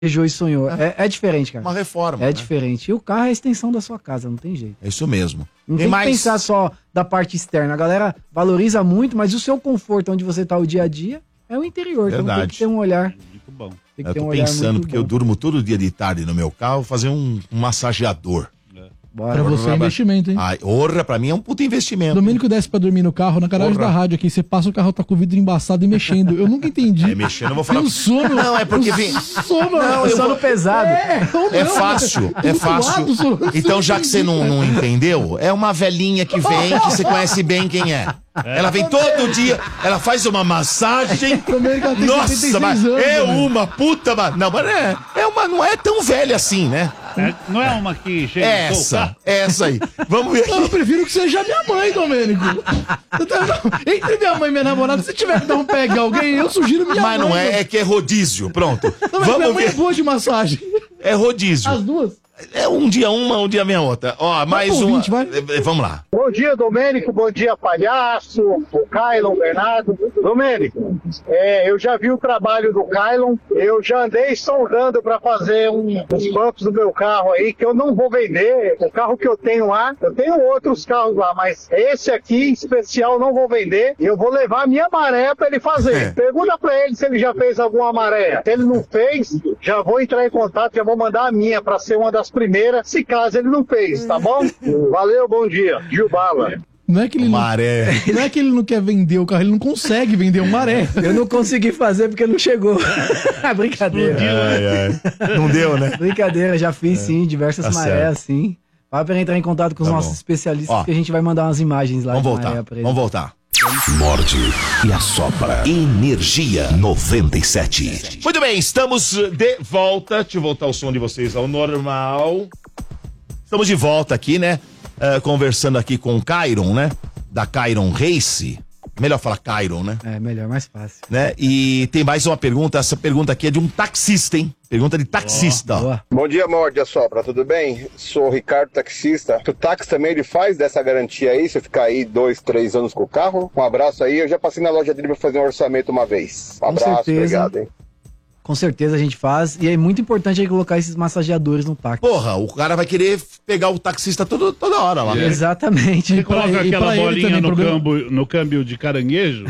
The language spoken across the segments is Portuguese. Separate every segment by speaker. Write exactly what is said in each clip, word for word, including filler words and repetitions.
Speaker 1: desejou e sonhou. É, é diferente, cara.
Speaker 2: Uma reforma.
Speaker 1: É
Speaker 2: né?
Speaker 1: diferente. E o carro é a extensão da sua casa, não tem jeito.
Speaker 2: É isso mesmo.
Speaker 1: Não
Speaker 2: tem
Speaker 1: tem
Speaker 2: mais...
Speaker 1: que pensar só da parte externa. A galera valoriza muito, mas o seu conforto, onde você tá o dia a dia, é o interior.
Speaker 2: Verdade.
Speaker 1: Então tem que ter um olhar.
Speaker 3: Muito bom.
Speaker 1: Tem que
Speaker 2: Eu
Speaker 1: ter
Speaker 2: tô
Speaker 1: um olhar
Speaker 2: pensando,
Speaker 1: muito
Speaker 2: porque
Speaker 1: bom.
Speaker 2: eu durmo todo dia de tarde no meu carro, vou fazer um, um massageador.
Speaker 1: Bora.
Speaker 4: Pra você é investimento, hein?
Speaker 2: Ai, orra, pra mim é um puta investimento.
Speaker 4: Domênico desce pra dormir no carro, na garagem
Speaker 2: Porra.
Speaker 4: da rádio aqui. Você passa o carro, tá com o vidro embaçado e mexendo. Eu nunca entendi.
Speaker 2: É, mexendo, eu vou falar...
Speaker 4: Tem um sono.
Speaker 2: Não, é porque
Speaker 4: um
Speaker 2: vem...
Speaker 4: sono,
Speaker 2: Não,
Speaker 1: É
Speaker 2: eu
Speaker 1: sono
Speaker 2: vou-
Speaker 1: pesado.
Speaker 4: É, ou
Speaker 2: É
Speaker 4: não,
Speaker 2: fácil, é
Speaker 4: muito
Speaker 2: fácil.
Speaker 4: lado, sono.
Speaker 2: Então, já que você não, não entendeu, é uma velhinha que vem, que você conhece bem quem é. Ela vem todo dia, ela faz uma massagem.
Speaker 4: Domênico, ela tem
Speaker 2: Nossa,
Speaker 4: setenta e seis
Speaker 2: mas
Speaker 4: anos,
Speaker 2: é
Speaker 4: Domênico.
Speaker 2: uma puta. Mas, não, mas é, é uma, não é tão velha assim, né?
Speaker 3: É, não é uma que chega
Speaker 2: É essa, é essa aí. Vamos ver
Speaker 4: Não, eu
Speaker 2: aqui.
Speaker 4: prefiro que seja minha mãe, Domênico. Você tá- Entre minha mãe e minha namorada, se tiver que dar um pega em alguém, eu sugiro minha
Speaker 2: Mas
Speaker 4: mãe.
Speaker 2: não é, é que é rodízio. Pronto.
Speaker 4: Não, mas minha
Speaker 2: Vamos
Speaker 4: mãe é
Speaker 2: ver.
Speaker 4: boa de massagem.
Speaker 2: É rodízio.
Speaker 4: As duas.
Speaker 2: É um dia uma, um dia minha outra. Ó, mais
Speaker 4: pro
Speaker 2: uma.
Speaker 4: ouvinte, vai.
Speaker 2: Eh, Vamos lá.
Speaker 5: Bom dia, Domênico. Bom dia, Palhaço, o Kailon, Bernardo. Domênico, é, eu já vi o trabalho do Kailon. Eu já andei soldando para fazer um, uns bancos do meu carro aí, que eu não vou vender. O carro que eu tenho lá, eu tenho outros carros lá, mas esse aqui, em especial, não vou vender. Eu vou levar a minha maré para ele fazer.
Speaker 2: É.
Speaker 5: Pergunta para ele se ele já fez alguma maré. Se ele não fez, já vou entrar em contato, já vou mandar a minha para ser uma das primeiras, se caso ele não fez, tá bom? Valeu, bom dia. Gil Bala.
Speaker 4: Não é que ele não,
Speaker 2: Maré.
Speaker 4: não é que ele não quer vender o carro, ele não consegue vender um maré.
Speaker 1: Eu não consegui fazer porque não chegou. Brincadeira.
Speaker 2: Ai, ai. Não deu, né?
Speaker 1: Brincadeira, já fiz sim, diversas
Speaker 2: Tá
Speaker 1: marés,
Speaker 2: certo.
Speaker 1: sim. Vai para entrar em contato com os
Speaker 2: Tá
Speaker 1: nossos
Speaker 2: bom.
Speaker 1: especialistas,
Speaker 2: Ó.
Speaker 1: que a gente vai mandar umas imagens lá
Speaker 2: Vamos
Speaker 1: de
Speaker 2: voltar.
Speaker 1: maré pra eles.
Speaker 2: Vamos voltar.
Speaker 6: Morde e assopra. Energia noventa e sete.
Speaker 2: Muito bem, estamos de volta. Deixa eu voltar o som de vocês ao normal. Estamos de volta aqui, né? Eh, conversando aqui com o Cairon, né? Da Cairon Race. Melhor falar Cairon, né?
Speaker 1: É, melhor, mais fácil.
Speaker 2: né? E tem mais uma pergunta. Essa pergunta aqui é de um taxista, hein? Pergunta de taxista. ó.
Speaker 1: Boa.
Speaker 7: Bom dia, Morde e Assopra, tudo bem? Sou o Ricardo, taxista. O táxi também ele faz dessa garantia aí, se eu ficar aí dois, três anos com o carro? Um abraço aí, eu já passei na loja dele pra fazer um orçamento uma vez. Um
Speaker 1: Com
Speaker 7: abraço,
Speaker 1: certeza.
Speaker 7: obrigado, hein?
Speaker 1: Com certeza a gente faz. E é muito importante aí colocar esses massageadores no táxi.
Speaker 2: Porra, o cara vai querer pegar o taxista todo, toda hora lá.
Speaker 1: Exatamente.
Speaker 3: Você coloca
Speaker 4: pra- e
Speaker 3: aquela
Speaker 4: pra ele
Speaker 3: bolinha
Speaker 4: também,
Speaker 3: no,
Speaker 4: problema-
Speaker 3: câmbio, no câmbio de caranguejo.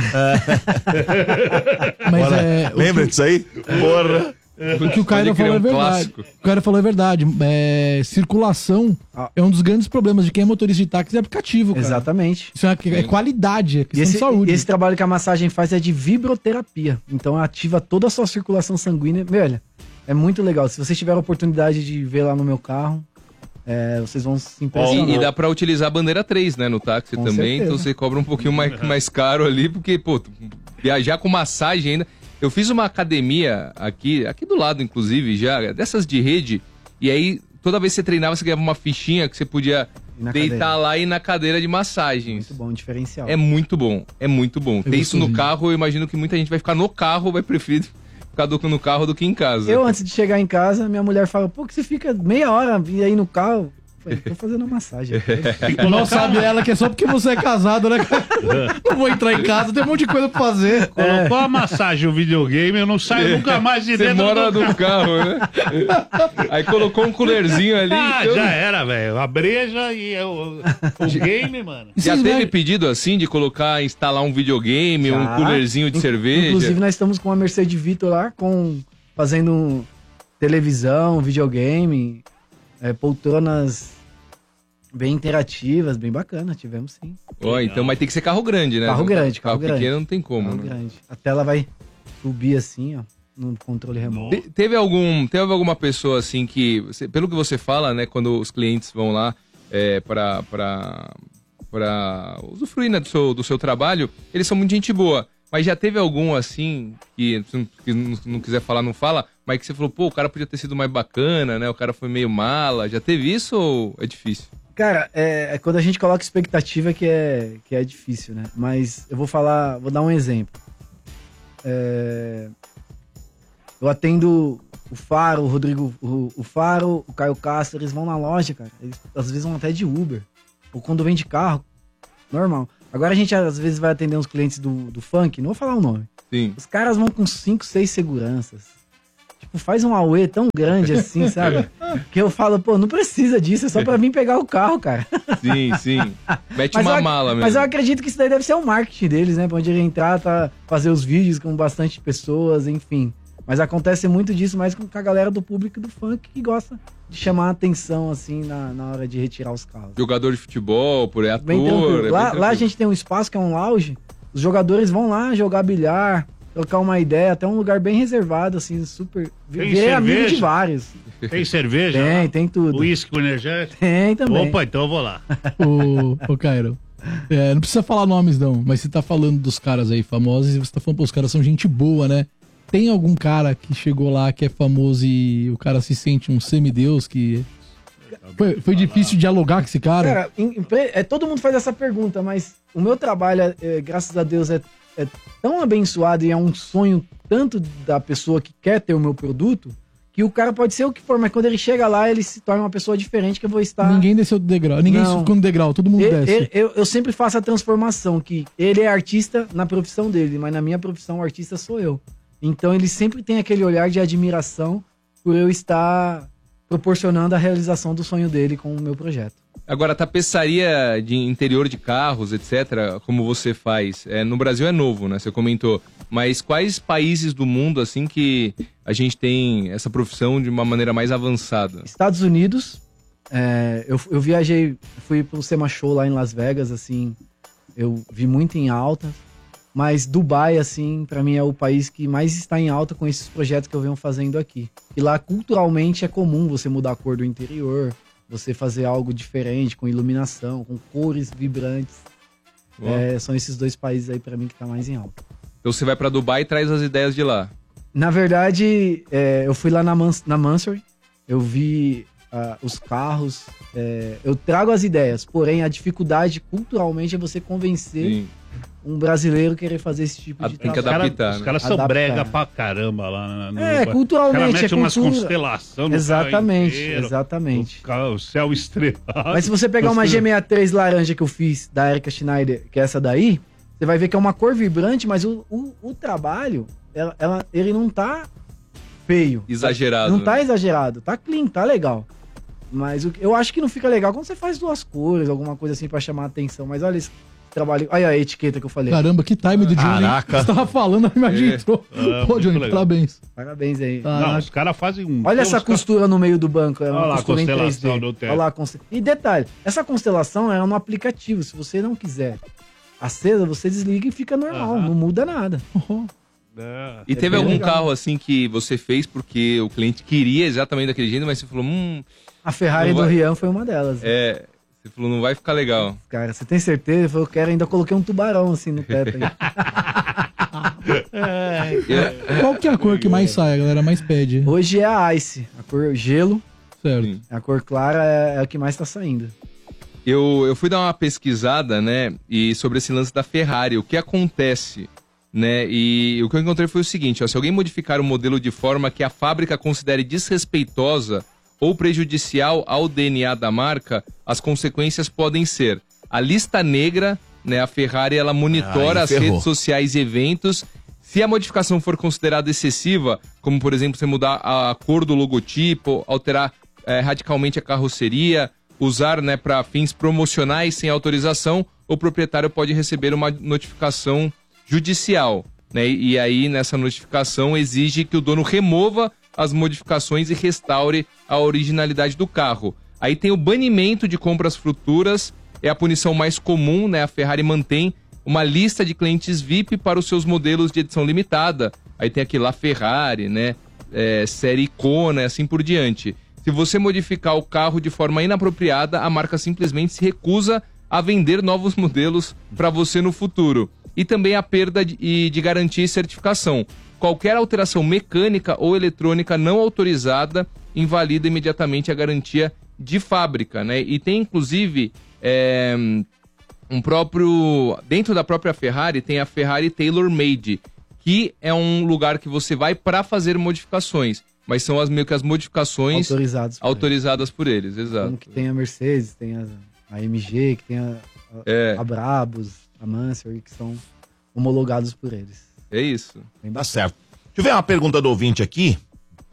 Speaker 4: Mas
Speaker 2: Olha,
Speaker 4: é. o
Speaker 2: lembra
Speaker 4: que-
Speaker 2: disso aí? Porra.
Speaker 4: O que o Caio
Speaker 8: Pode crer,
Speaker 4: falou é
Speaker 8: um
Speaker 4: verdade.
Speaker 8: clássico.
Speaker 4: O Caio falou é verdade. É, circulação
Speaker 1: Ah.
Speaker 4: é um dos grandes problemas de quem é motorista de táxi, é aplicativo, cara.
Speaker 1: Exatamente.
Speaker 4: Isso é, é qualidade, é
Speaker 1: E
Speaker 4: questão
Speaker 1: esse,
Speaker 4: de saúde.
Speaker 1: e esse trabalho que a massagem faz é de vibroterapia. Então ativa toda a sua circulação sanguínea. Meu, olha, é muito legal. Se vocês tiverem a oportunidade de ver lá no meu carro, é, vocês vão se impressionar.
Speaker 8: E, e dá pra utilizar a bandeira três, né, no táxi
Speaker 1: Com
Speaker 8: também,
Speaker 1: certeza.
Speaker 8: então você cobra um pouquinho mais, mais caro ali, porque, pô, viajar com massagem ainda... Eu fiz uma academia aqui, aqui do lado, inclusive, já, dessas de rede, e aí, toda vez que você treinava, você ganhava uma fichinha que você podia
Speaker 1: E na
Speaker 8: deitar
Speaker 1: cadeira.
Speaker 8: lá e ir na cadeira de massagens.
Speaker 1: Muito bom, diferencial.
Speaker 8: É muito bom, é muito bom. Tem isso no
Speaker 4: gostosinho.
Speaker 8: carro, eu imagino que muita gente vai ficar no carro, vai preferir ficar do- no carro do que em casa.
Speaker 1: Eu, antes de chegar em casa, minha mulher fala, pô, que você fica meia hora e aí no carro? Eu falei, tô fazendo uma massagem.
Speaker 4: Não sabe ela que é só porque você é casado, né, cara? Não vou entrar em casa, tem um monte de coisa pra fazer.
Speaker 3: Colocou a massagem o videogame, eu não saio nunca mais de
Speaker 8: Você
Speaker 3: dentro
Speaker 8: mora
Speaker 3: do
Speaker 8: no carro, né? Aí colocou um coolerzinho ali.
Speaker 3: Ah,
Speaker 8: então-
Speaker 3: já era, velho. A breja e o, o game, mano.
Speaker 8: Já
Speaker 4: Vocês
Speaker 8: teve
Speaker 4: vai-
Speaker 8: pedido assim de colocar, instalar um videogame,
Speaker 1: Já.
Speaker 8: um coolerzinho de
Speaker 1: In-
Speaker 8: cerveja?
Speaker 1: Inclusive, nós estamos com a Mercedes Vitor lá, com, fazendo televisão, videogame, é, poltronas bem interativas, bem bacana, tivemos sim.
Speaker 8: Ó, então, mas tem que ser carro grande, né?
Speaker 1: Carro
Speaker 8: Não-
Speaker 1: grande, carro
Speaker 8: pequeno
Speaker 1: grande.
Speaker 8: não tem como,
Speaker 1: Carro
Speaker 8: né?
Speaker 1: grande. A tela vai subir assim, ó, no controle remoto.
Speaker 8: Te- Teve algum, teve alguma pessoa assim que, você- pelo que você fala, né, quando os clientes vão lá é, para para para usufruir, né, do seu do seu trabalho, eles são muito gente boa. Mas já teve algum assim que, que não, não quiser falar, não fala, mas que você falou, pô, o cara podia ter sido mais bacana, né? O cara foi meio mala. Já teve isso ou é difícil?
Speaker 1: Cara, é, é quando a gente coloca expectativa que é, que é difícil, né? Mas eu vou falar, vou dar um exemplo. É, eu atendo o Faro, o Rodrigo, o, o Faro, o Caio Castro, eles vão na loja, cara. Eles às vezes vão até de Uber. Ou quando vem de carro, normal. Agora a gente às vezes vai atender uns clientes do, do funk, não vou falar o nome.
Speaker 8: Sim.
Speaker 1: Os caras vão com cinco, seis seguranças. tipo, faz um auê tão grande assim, sabe? Que eu falo, pô, não precisa disso, é só pra mim pegar o carro, cara.
Speaker 8: Sim, sim. Mete
Speaker 1: Mas
Speaker 8: uma
Speaker 1: eu,
Speaker 8: mala mesmo.
Speaker 1: Mas eu acredito que isso daí deve ser o marketing deles, né? Pra onde ele entrar, tá, fazer os vídeos com bastante pessoas, enfim. Mas acontece muito disso mais com a galera do público do funk que gosta de chamar a atenção, assim, na, na hora de retirar os carros.
Speaker 8: Jogador de futebol, por aí,
Speaker 1: Bem
Speaker 8: ator.
Speaker 1: tranquilo.
Speaker 8: é bem
Speaker 1: lá,
Speaker 8: tranquilo.
Speaker 1: lá a gente tem um espaço que é um lounge, os jogadores vão lá jogar bilhar, trocar uma ideia, até um lugar bem reservado, assim, super...
Speaker 3: Tem
Speaker 1: Virei amigo
Speaker 3: cerveja?
Speaker 1: de vários.
Speaker 3: Tem cerveja?
Speaker 1: Tem,
Speaker 3: lá?
Speaker 1: tem tudo.
Speaker 3: Uísque com energético?
Speaker 1: Tem também.
Speaker 3: Opa, então eu vou lá.
Speaker 4: Ô, ô Cairo, é, não precisa falar nomes não, mas você tá falando dos caras aí famosos e você tá falando, pô, os caras são gente boa, né? Tem algum cara que chegou lá que é famoso e o cara se sente um semideus que... Foi, foi difícil dialogar com esse cara?
Speaker 1: Cara, em- em pre- é, todo mundo faz essa pergunta, mas o meu trabalho, é, é, graças a Deus, é, é tão abençoado e é um sonho tanto da pessoa que quer ter o meu produto, que o cara pode ser o que for, mas quando ele chega lá, ele se torna uma pessoa diferente que eu vou estar...
Speaker 4: Ninguém desceu do degrau, ninguém
Speaker 1: Não.
Speaker 4: ficou no degrau, todo mundo
Speaker 1: Eu,
Speaker 4: desce.
Speaker 1: eu, eu sempre faço a transformação, que ele é artista na profissão dele, mas na minha profissão o artista sou eu. Então ele sempre tem aquele olhar de admiração por eu estar proporcionando a realização do sonho dele com o meu projeto.
Speaker 8: Agora, tapeçaria de interior de carros, etcétera, como você faz, é, no Brasil é novo, né? Você comentou. Mas quais países do mundo, assim, que a gente tem essa profissão de uma maneira mais avançada?
Speaker 1: Estados Unidos, é, eu, eu viajei, fui pro SEMA Show lá em Las Vegas, assim, eu vi muito em alta, mas Dubai, assim, pra mim é o país que mais está em alta com esses projetos que eu venho fazendo aqui. E lá, culturalmente, é comum você mudar a cor do interior, você fazer algo diferente, com iluminação, com cores vibrantes. É, são esses dois países aí pra mim que tá mais em alta.
Speaker 8: Então você vai pra Dubai e traz as ideias de lá.
Speaker 1: Na verdade, é, eu fui lá na, Mans na Mansory, eu vi ah, os carros, é, eu trago as ideias, porém a dificuldade culturalmente é você convencer
Speaker 8: Sim.
Speaker 1: um brasileiro a querer fazer esse tipo
Speaker 8: Ah,
Speaker 1: de
Speaker 8: tem que
Speaker 1: trabalho.
Speaker 8: adaptar,
Speaker 3: Os
Speaker 8: né?
Speaker 3: caras são
Speaker 1: Adaptar.
Speaker 3: brega pra caramba lá. No,
Speaker 1: É,
Speaker 3: no,
Speaker 1: culturalmente,
Speaker 3: O cara mete
Speaker 1: é
Speaker 3: umas
Speaker 1: cultura.
Speaker 3: constelações no
Speaker 1: Exatamente,
Speaker 3: carro inteiro,
Speaker 1: exatamente.
Speaker 3: O, ca- o céu estrelado.
Speaker 1: Mas se você pegar uma G sessenta e três laranja que eu fiz da Erika Schneider, que é essa daí, você vai ver que é uma cor vibrante, mas o, o, o trabalho, ela, ela- ele não tá feio.
Speaker 8: Exagerado.
Speaker 1: Não tá
Speaker 8: né?
Speaker 1: exagerado, tá clean, tá legal. Mas o- eu acho que não fica legal quando você faz duas cores, alguma coisa assim pra chamar a atenção. Mas olha esse trabalho. Olha a etiqueta que eu falei.
Speaker 4: Caramba, que time do Johnny.
Speaker 2: Caraca.
Speaker 4: Você tava falando, a imagem
Speaker 8: É.
Speaker 4: entrou.
Speaker 3: É,
Speaker 4: Pô,
Speaker 3: muito
Speaker 4: Johnny,
Speaker 3: legal.
Speaker 4: parabéns.
Speaker 1: Parabéns aí.
Speaker 3: Não,
Speaker 4: Caraca.
Speaker 3: os caras fazem um.
Speaker 1: Olha
Speaker 3: tem
Speaker 1: essa
Speaker 3: uns ca-
Speaker 1: costura no meio do banco. É uma
Speaker 3: Olha lá a
Speaker 1: costura em três D.
Speaker 3: constelação do teto.
Speaker 1: Olha lá a constel- E detalhe, essa constelação é no aplicativo. Se você não quiser acesa, você desliga e fica normal.
Speaker 3: Aham.
Speaker 1: Não muda nada.
Speaker 3: É.
Speaker 8: E
Speaker 1: É
Speaker 8: teve
Speaker 1: bem
Speaker 8: algum
Speaker 1: legal.
Speaker 8: carro assim que você fez porque o cliente queria exatamente daquele jeito, mas você falou, hum,
Speaker 1: A Ferrari
Speaker 8: Não
Speaker 1: do
Speaker 8: vai-
Speaker 1: Rian foi uma delas.
Speaker 8: é. Você falou, não vai ficar legal.
Speaker 1: Cara, você tem certeza? Eu falei, eu quero, ainda coloquei um tubarão assim no teto. aí.
Speaker 4: Qual que é a cor que mais sai, a galera mais pede?
Speaker 1: Hoje é a Ice, a cor gelo.
Speaker 4: Certo.
Speaker 8: Sim.
Speaker 1: A cor clara é, é a que mais tá saindo.
Speaker 8: Eu, eu fui dar uma pesquisada, né, e sobre esse lance da Ferrari, o que acontece, né, e o que eu encontrei foi o seguinte, ó, se alguém modificar o modelo de forma que a fábrica considere desrespeitosa ou prejudicial ao D N A da marca, as consequências podem ser a lista negra, né, a Ferrari ela monitora
Speaker 2: Aí
Speaker 8: as
Speaker 2: ferrou.
Speaker 8: redes sociais e eventos. Se a modificação for considerada excessiva, como por exemplo você mudar a cor do logotipo, alterar eh, radicalmente a carroceria, usar, né, para fins promocionais sem autorização, o proprietário pode receber uma notificação judicial, né? E aí nessa notificação exige que o dono remova as modificações e restaure a originalidade do carro. Aí tem o banimento de compras futuras, é a punição mais comum, né? A Ferrari mantém uma lista de clientes V I P para os seus modelos de edição limitada. Aí tem aqui lá Ferrari, né? É, série Icona e assim por diante. Se você modificar o carro de forma inapropriada, a marca simplesmente se recusa a vender novos modelos para você no futuro. E também a perda de, e de garantia e certificação. Qualquer alteração mecânica ou eletrônica não autorizada invalida imediatamente a garantia de fábrica, né? E tem inclusive é, um próprio... Dentro da própria Ferrari tem a Ferrari Tailor Made, que é um lugar que você vai para fazer modificações. Mas são as meio que as modificações
Speaker 1: Autorizados. por
Speaker 8: autorizadas por eles,
Speaker 1: ele.
Speaker 8: exato.
Speaker 1: Como que tem a Mercedes, tem a, a M G, que tem a, a,
Speaker 8: É.
Speaker 1: a Brabus, a Mansory, que são homologados por eles.
Speaker 8: É isso.
Speaker 1: Tem
Speaker 2: Tá
Speaker 1: bastante.
Speaker 2: certo. Deixa eu ver uma pergunta do ouvinte aqui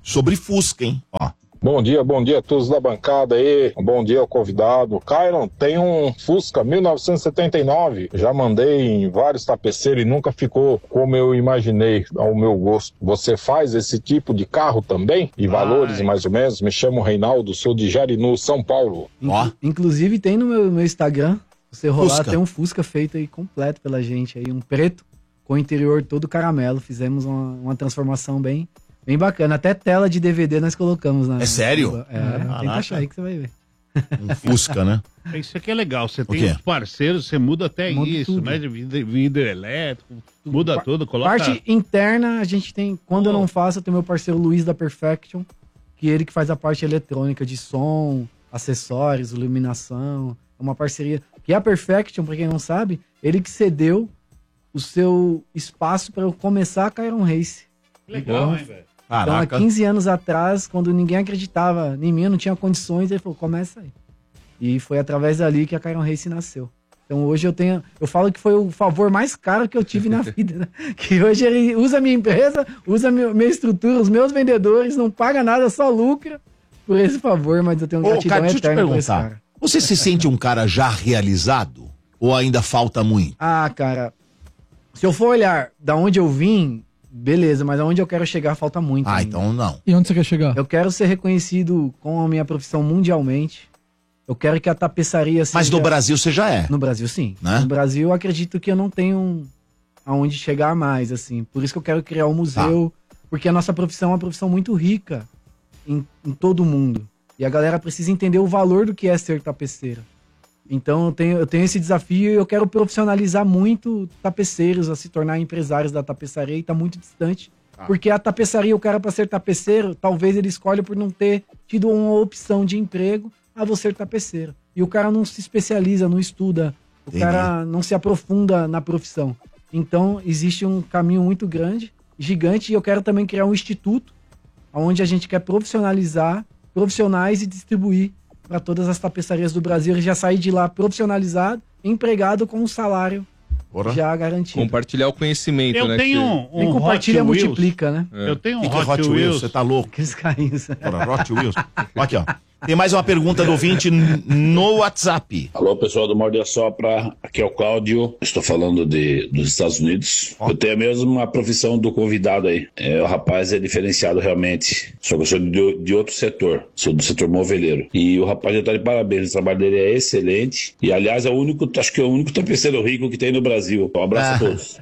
Speaker 2: sobre Fusca, hein? Ó.
Speaker 9: Bom dia, bom dia a todos da bancada aí, bom dia ao convidado. Cairon, tem um Fusca mil novecentos e setenta e nove, já mandei em vários tapeceiros e nunca ficou como eu imaginei, ao meu gosto. Você faz esse tipo de carro também? E valores, mais ou menos? Me chamo Reinaldo, sou de Jarinu, São Paulo.
Speaker 1: Inclu- Inclusive tem no meu, meu Instagram, se você rolar,
Speaker 2: Fusca.
Speaker 1: tem um Fusca feito aí completo pela gente, aí um preto com o interior todo caramelo. Fizemos uma, uma transformação bem... Bem bacana, até tela de D V D nós colocamos na.
Speaker 2: É sério?
Speaker 1: É,
Speaker 3: Caraca.
Speaker 1: tenta achar aí que você vai ver.
Speaker 2: Um Fusca, né?
Speaker 3: Isso aqui é legal. Você tem
Speaker 2: quê?
Speaker 3: os parceiros, você muda até
Speaker 1: Muda
Speaker 3: isso,
Speaker 1: tudo.
Speaker 3: né? De vidro, vidro elétrico, muda
Speaker 1: Pa-
Speaker 3: tudo, coloca.
Speaker 1: Parte interna, a gente tem. Quando eu
Speaker 3: Oh.
Speaker 1: não faço, eu tenho meu parceiro Luiz da Perfection, que é ele que faz a parte eletrônica de som, acessórios, iluminação. É uma parceria. Que a Perfection, pra quem não sabe, ele que cedeu o seu espaço para eu começar a Cairon Race.
Speaker 3: Legal,
Speaker 1: Então,
Speaker 3: hein, velho?
Speaker 1: Então, há
Speaker 2: Caraca.
Speaker 1: quinze anos atrás, quando ninguém acreditava em mim, eu não tinha condições, ele falou, começa aí. E foi através dali que a Cairon Race nasceu. Então hoje eu tenho, eu falo que foi o favor mais caro que eu tive na vida, né? Que hoje ele usa a minha empresa, usa a minha, minha estrutura, os meus vendedores, não paga nada, só lucra por esse favor, mas eu tenho
Speaker 2: Ô,
Speaker 1: gratidão
Speaker 2: cara, deixa eu te
Speaker 1: eterna por esse
Speaker 2: perguntar.
Speaker 1: cara.
Speaker 2: Você se sente um cara já realizado? Ou ainda falta muito?
Speaker 1: Ah, cara, se eu for olhar da onde eu vim, beleza, mas aonde eu quero chegar falta muito
Speaker 2: Ah,
Speaker 1: ainda.
Speaker 2: então não.
Speaker 4: E onde você quer chegar?
Speaker 1: Eu quero ser reconhecido com a minha profissão mundialmente. Eu quero que a tapeçaria seja...
Speaker 2: Mas no Brasil você já é.
Speaker 1: No Brasil, sim.
Speaker 2: Né?
Speaker 1: No Brasil, eu acredito que eu não tenho aonde chegar mais, assim. Por isso que eu quero criar um museu, porque a nossa profissão é uma profissão muito rica em, em todo mundo. E a galera precisa entender o valor do que é ser tapeceiro. Então, eu tenho, eu tenho esse desafio e eu quero profissionalizar muito tapeceiros a se tornar empresários da tapeçaria e tá muito distante. Porque a tapeçaria, o cara para ser tapeceiro, talvez ele escolhe por não ter tido uma opção de emprego, ah, vou ser tapeceiro. E o cara não se especializa, não estuda, o
Speaker 2: Entendi.
Speaker 1: cara não se aprofunda na profissão. Então, existe um caminho muito grande, gigante, e eu quero também criar um instituto onde a gente quer profissionalizar profissionais e distribuir para todas as tapeçarias do Brasil. Ele já sair de lá profissionalizado, empregado com um salário
Speaker 2: Porra.
Speaker 1: já garantido.
Speaker 8: Compartilhar o conhecimento,
Speaker 3: Eu
Speaker 8: né?
Speaker 3: tenho
Speaker 8: que-
Speaker 3: um,
Speaker 1: Quem
Speaker 3: um
Speaker 1: compartilha
Speaker 3: Hot Wheels.
Speaker 1: multiplica, né?
Speaker 3: Eu tenho um
Speaker 2: O que, que é
Speaker 3: Hot,
Speaker 2: Hot Wheels?
Speaker 3: Wheels.
Speaker 2: Você tá louco?
Speaker 1: Aqueles carrinhos.
Speaker 2: Porra, Hot Wheels. Aqui, ó. Tem mais uma pergunta do ouvinte no WhatsApp.
Speaker 10: Alô, pessoal do Morde a Sopra, aqui é o Cláudio, estou falando de, dos Estados Unidos. Eu tenho a mesma profissão do convidado aí. É, o rapaz é diferenciado realmente, só que eu sou de, de outro setor, sou do setor moveleiro. E o rapaz já está de parabéns, o trabalho dele é excelente. E aliás, é o único, acho que é o único tapeceiro rico que tem no Brasil. Um abraço
Speaker 2: Ah.
Speaker 10: a todos.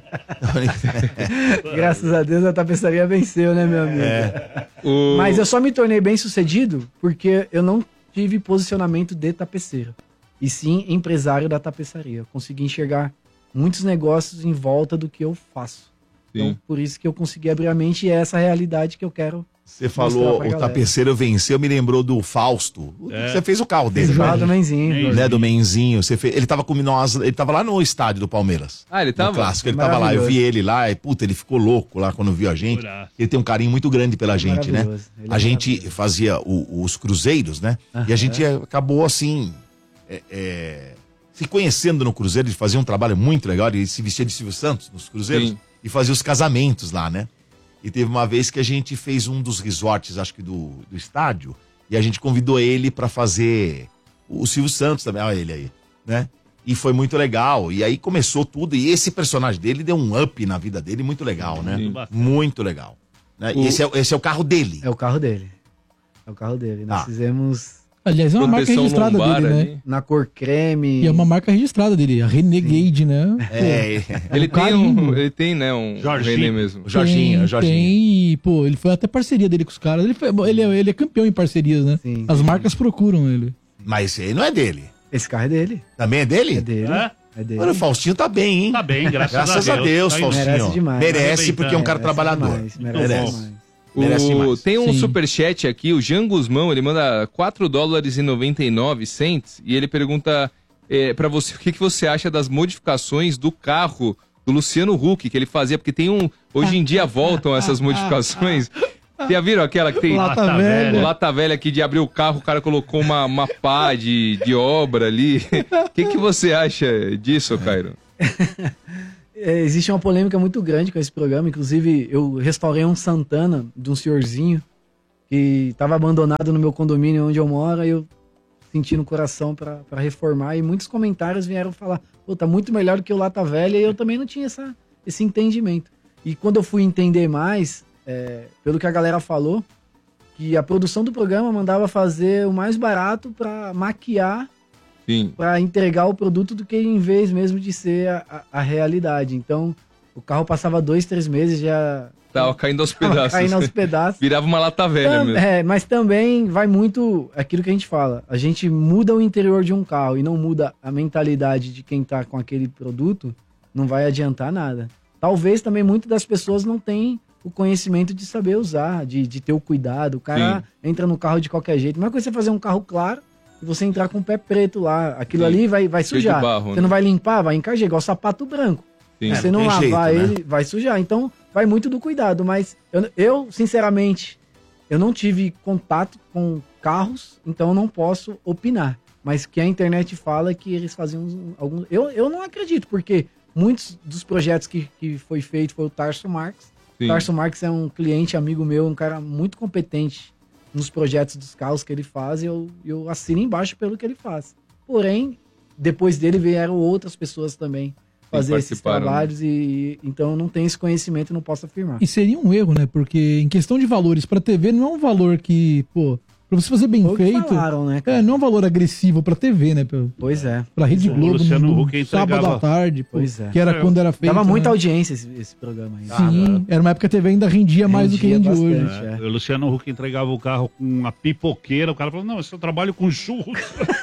Speaker 1: Graças a Deus a tapeçaria venceu, né, meu amigo?
Speaker 8: O-
Speaker 1: Mas eu só me tornei bem sucedido porque eu não tive posicionamento de tapeceiro, e sim empresário da tapeçaria. Eu consegui enxergar muitos negócios em volta do que eu faço. Então,
Speaker 8: Sim.
Speaker 1: por isso que eu consegui abrir a mente e é essa realidade que eu quero.
Speaker 2: Você
Speaker 1: Mostrar
Speaker 2: falou
Speaker 1: pra
Speaker 2: o
Speaker 1: galera.
Speaker 2: tapeceiro venceu, me lembrou do Fausto.
Speaker 3: É.
Speaker 2: Você fez o carro dele,
Speaker 1: Fez o
Speaker 2: né?
Speaker 1: carro do Menzinho.
Speaker 3: Menzinho.
Speaker 2: Né, do Menzinho. Você fez... Ele tava com nós, ele tava lá no estádio do Palmeiras.
Speaker 8: Ah, ele
Speaker 2: No
Speaker 8: tava?
Speaker 2: clássico, ele tava lá, eu vi ele lá, e puta, ele ficou louco lá quando viu a gente.
Speaker 3: Pura.
Speaker 2: Ele tem um carinho muito grande pela gente, né?
Speaker 1: Maravilhoso, ele é
Speaker 2: A gente
Speaker 1: maravilhoso.
Speaker 2: fazia o- os cruzeiros, né? E a gente acabou assim, é, é, se conhecendo no cruzeiro, ele fazia um trabalho muito legal, ele se vestia de Silvio Santos nos cruzeiros
Speaker 8: Sim.
Speaker 2: e fazia os casamentos lá, né? E teve uma vez que a gente fez um dos resorts, acho que do, do estádio, e a gente convidou ele pra fazer o Silvio Santos também, olha ele aí, né? E foi muito legal. E aí começou tudo. E esse personagem dele deu um up na vida dele muito legal, né?
Speaker 8: Sim.
Speaker 2: Muito legal. Né? E
Speaker 8: O-
Speaker 2: esse é, esse é o carro dele.
Speaker 1: É o carro dele. É o carro dele. Nós
Speaker 2: Ah.
Speaker 1: fizemos
Speaker 4: Aliás, é uma marca
Speaker 8: Proteção
Speaker 4: registrada
Speaker 8: lombar
Speaker 4: dele, né?
Speaker 8: ali.
Speaker 1: na cor creme.
Speaker 4: E é uma marca registrada dele, a Renegade, né?
Speaker 2: É,
Speaker 8: Ele
Speaker 4: um
Speaker 8: tem,
Speaker 4: carimbo.
Speaker 8: um, ele tem, né, um
Speaker 3: Jorginho.
Speaker 8: René mesmo.
Speaker 2: o Jorginho,
Speaker 4: tem,
Speaker 2: o Jorginho.
Speaker 4: Tem, e, pô, ele foi até parceria dele com os caras. Ele, foi- ele, é, ele é campeão em parcerias, né?
Speaker 1: Sim.
Speaker 4: As marcas procuram ele.
Speaker 2: Mas esse aí não é dele.
Speaker 1: Esse carro é dele.
Speaker 2: Também é dele?
Speaker 1: É dele.
Speaker 3: É?
Speaker 1: É dele.
Speaker 2: Olha, o Faustinho tá bem, hein?
Speaker 3: Tá bem, graças,
Speaker 2: Graças a Deus,
Speaker 3: Tá indo-
Speaker 2: Faustinho.
Speaker 1: Merece demais.
Speaker 2: Merece porque é um cara
Speaker 1: Merece
Speaker 2: trabalhador.
Speaker 1: demais, merece
Speaker 2: Merece.
Speaker 1: demais.
Speaker 2: Merece
Speaker 8: O,
Speaker 2: demais.
Speaker 8: tem um
Speaker 4: Sim.
Speaker 8: superchat aqui, o Jean Guzmão, ele manda quatro dólares e noventa e nove cents e ele pergunta é, pra você o que, que você acha das modificações do carro do Luciano Huck, que ele fazia, porque tem um... Hoje em dia voltam essas modificações. Já viram aquela que tem...
Speaker 4: Lata
Speaker 3: Lata
Speaker 4: velha.
Speaker 3: velha.
Speaker 8: Lata velha aqui de abrir o carro, o cara colocou uma, uma pá de, de obra ali. O que, que você acha disso, Cairo?
Speaker 1: É, existe uma polêmica muito grande com esse programa. Inclusive, eu restaurei um Santana de um senhorzinho que tava abandonado no meu condomínio onde eu moro, e eu senti no coração pra, pra reformar, e muitos comentários vieram falar, pô, tá muito melhor do que o Lata Velha, e eu também não tinha essa, esse entendimento. E quando eu fui entender mais, é, pelo que a galera falou, que a produção do programa mandava fazer o mais barato pra maquiar,
Speaker 8: Sim.
Speaker 1: pra entregar o produto, do que em vez mesmo de ser a, a, a realidade. Então, o carro passava dois, três meses, já...
Speaker 8: Tava caindo aos
Speaker 1: Tava
Speaker 8: pedaços.
Speaker 1: caindo aos pedaços.
Speaker 8: Virava uma lata velha
Speaker 1: Tam-
Speaker 8: mesmo.
Speaker 1: É, mas também vai muito aquilo que a gente fala. A gente muda o interior de um carro e não muda a mentalidade de quem tá com aquele produto, não vai adiantar nada. Talvez também muitas das pessoas não tenham o conhecimento de saber usar, de, de ter o cuidado. O cara
Speaker 8: Sim.
Speaker 1: entra no carro de qualquer jeito. Mas quando você fazer um carro claro e você entrar com o pé preto lá, aquilo
Speaker 8: Sim.
Speaker 1: ali vai, vai
Speaker 8: Cheio de
Speaker 1: sujar.
Speaker 8: barro,
Speaker 1: Você
Speaker 8: né?
Speaker 1: não vai limpar, vai encajar, igual sapato branco.
Speaker 8: Sim.
Speaker 1: Se você
Speaker 2: É,
Speaker 1: não
Speaker 2: tem
Speaker 1: lavar
Speaker 2: jeito, né?
Speaker 1: ele, vai sujar. Então, vai muito do cuidado. Mas eu, eu, sinceramente, eu não tive contato com carros, então eu não posso opinar. Mas que a internet fala que eles faziam uns- alguns... Eu, eu não acredito, porque muitos dos projetos que, que foi feito foi o Tarso Marques.
Speaker 8: Sim.
Speaker 1: Tarso Marques é um cliente, amigo meu, um cara muito competente nos projetos dos carros que ele faz, e eu, eu assino embaixo pelo que ele faz. Porém, depois dele vieram outras pessoas também fazer esses
Speaker 8: participaram,
Speaker 1: trabalhos, e então eu não tenho esse conhecimento e não posso afirmar.
Speaker 4: E seria um erro, né? Porque em questão de valores pra T V, não é um valor que, pô, pra você fazer bem
Speaker 1: Foi o que
Speaker 4: feito.
Speaker 1: falaram, né, cara?
Speaker 4: É, não é um valor agressivo pra T V, né? Pra,
Speaker 1: Pois é.
Speaker 4: pra Rede
Speaker 3: O
Speaker 4: Globo,
Speaker 3: Luciano
Speaker 4: no,
Speaker 3: Huck
Speaker 4: no sábado
Speaker 3: entregava-
Speaker 4: à tarde, pô,
Speaker 1: Pois é.
Speaker 4: que era
Speaker 3: É,
Speaker 4: quando era feito.
Speaker 1: Dava muita
Speaker 4: né?
Speaker 1: audiência esse, esse programa aí.
Speaker 4: Sim, era uma época que a T V ainda rendia mais do que
Speaker 1: Rendia
Speaker 4: rende hoje.
Speaker 1: bastante.
Speaker 3: É, O Luciano Huck entregava o carro com uma pipoqueira. O cara falou: não, esse eu trabalho com churros.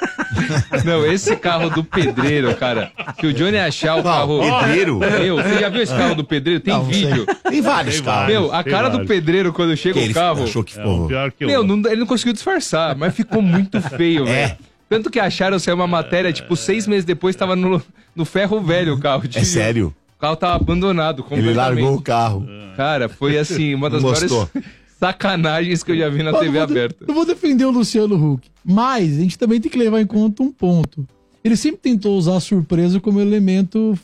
Speaker 8: Não, esse carro do pedreiro, cara. Se o Johnny achar o
Speaker 2: Qual?
Speaker 8: carro.
Speaker 2: Pedreiro?
Speaker 8: Meu, você já viu esse carro do pedreiro? Tem
Speaker 2: Não, não sei.
Speaker 8: vídeo.
Speaker 2: Tem vários
Speaker 3: Tem
Speaker 2: carros.
Speaker 3: vários.
Speaker 8: Meu, a
Speaker 3: Tem
Speaker 8: cara do
Speaker 3: vários.
Speaker 8: pedreiro quando chega
Speaker 2: Que
Speaker 8: o
Speaker 2: ele
Speaker 8: carro.
Speaker 2: achou que
Speaker 3: É, o
Speaker 2: pô,
Speaker 3: pior que
Speaker 8: Meu,
Speaker 3: eu.
Speaker 8: não- ele não conseguiu disfarçar, mas ficou muito feio,
Speaker 2: É.
Speaker 8: velho. Tanto que acharam saiu uma matéria, tipo, seis meses depois tava no, no ferro velho o carro.
Speaker 2: É
Speaker 8: Tipo,
Speaker 2: sério.
Speaker 8: O carro tava abandonado
Speaker 2: Ele
Speaker 8: completamente.
Speaker 2: largou o carro.
Speaker 8: Cara, foi assim, uma das
Speaker 2: Não
Speaker 8: maiores
Speaker 2: gostou.
Speaker 8: sacanagens que eu já vi na
Speaker 4: Eu
Speaker 8: T V
Speaker 4: não vou de-
Speaker 8: aberta.
Speaker 4: Eu vou defender o Luciano Huck, mas a gente também tem que levar em conta um ponto. Ele sempre tentou usar a surpresa como elemento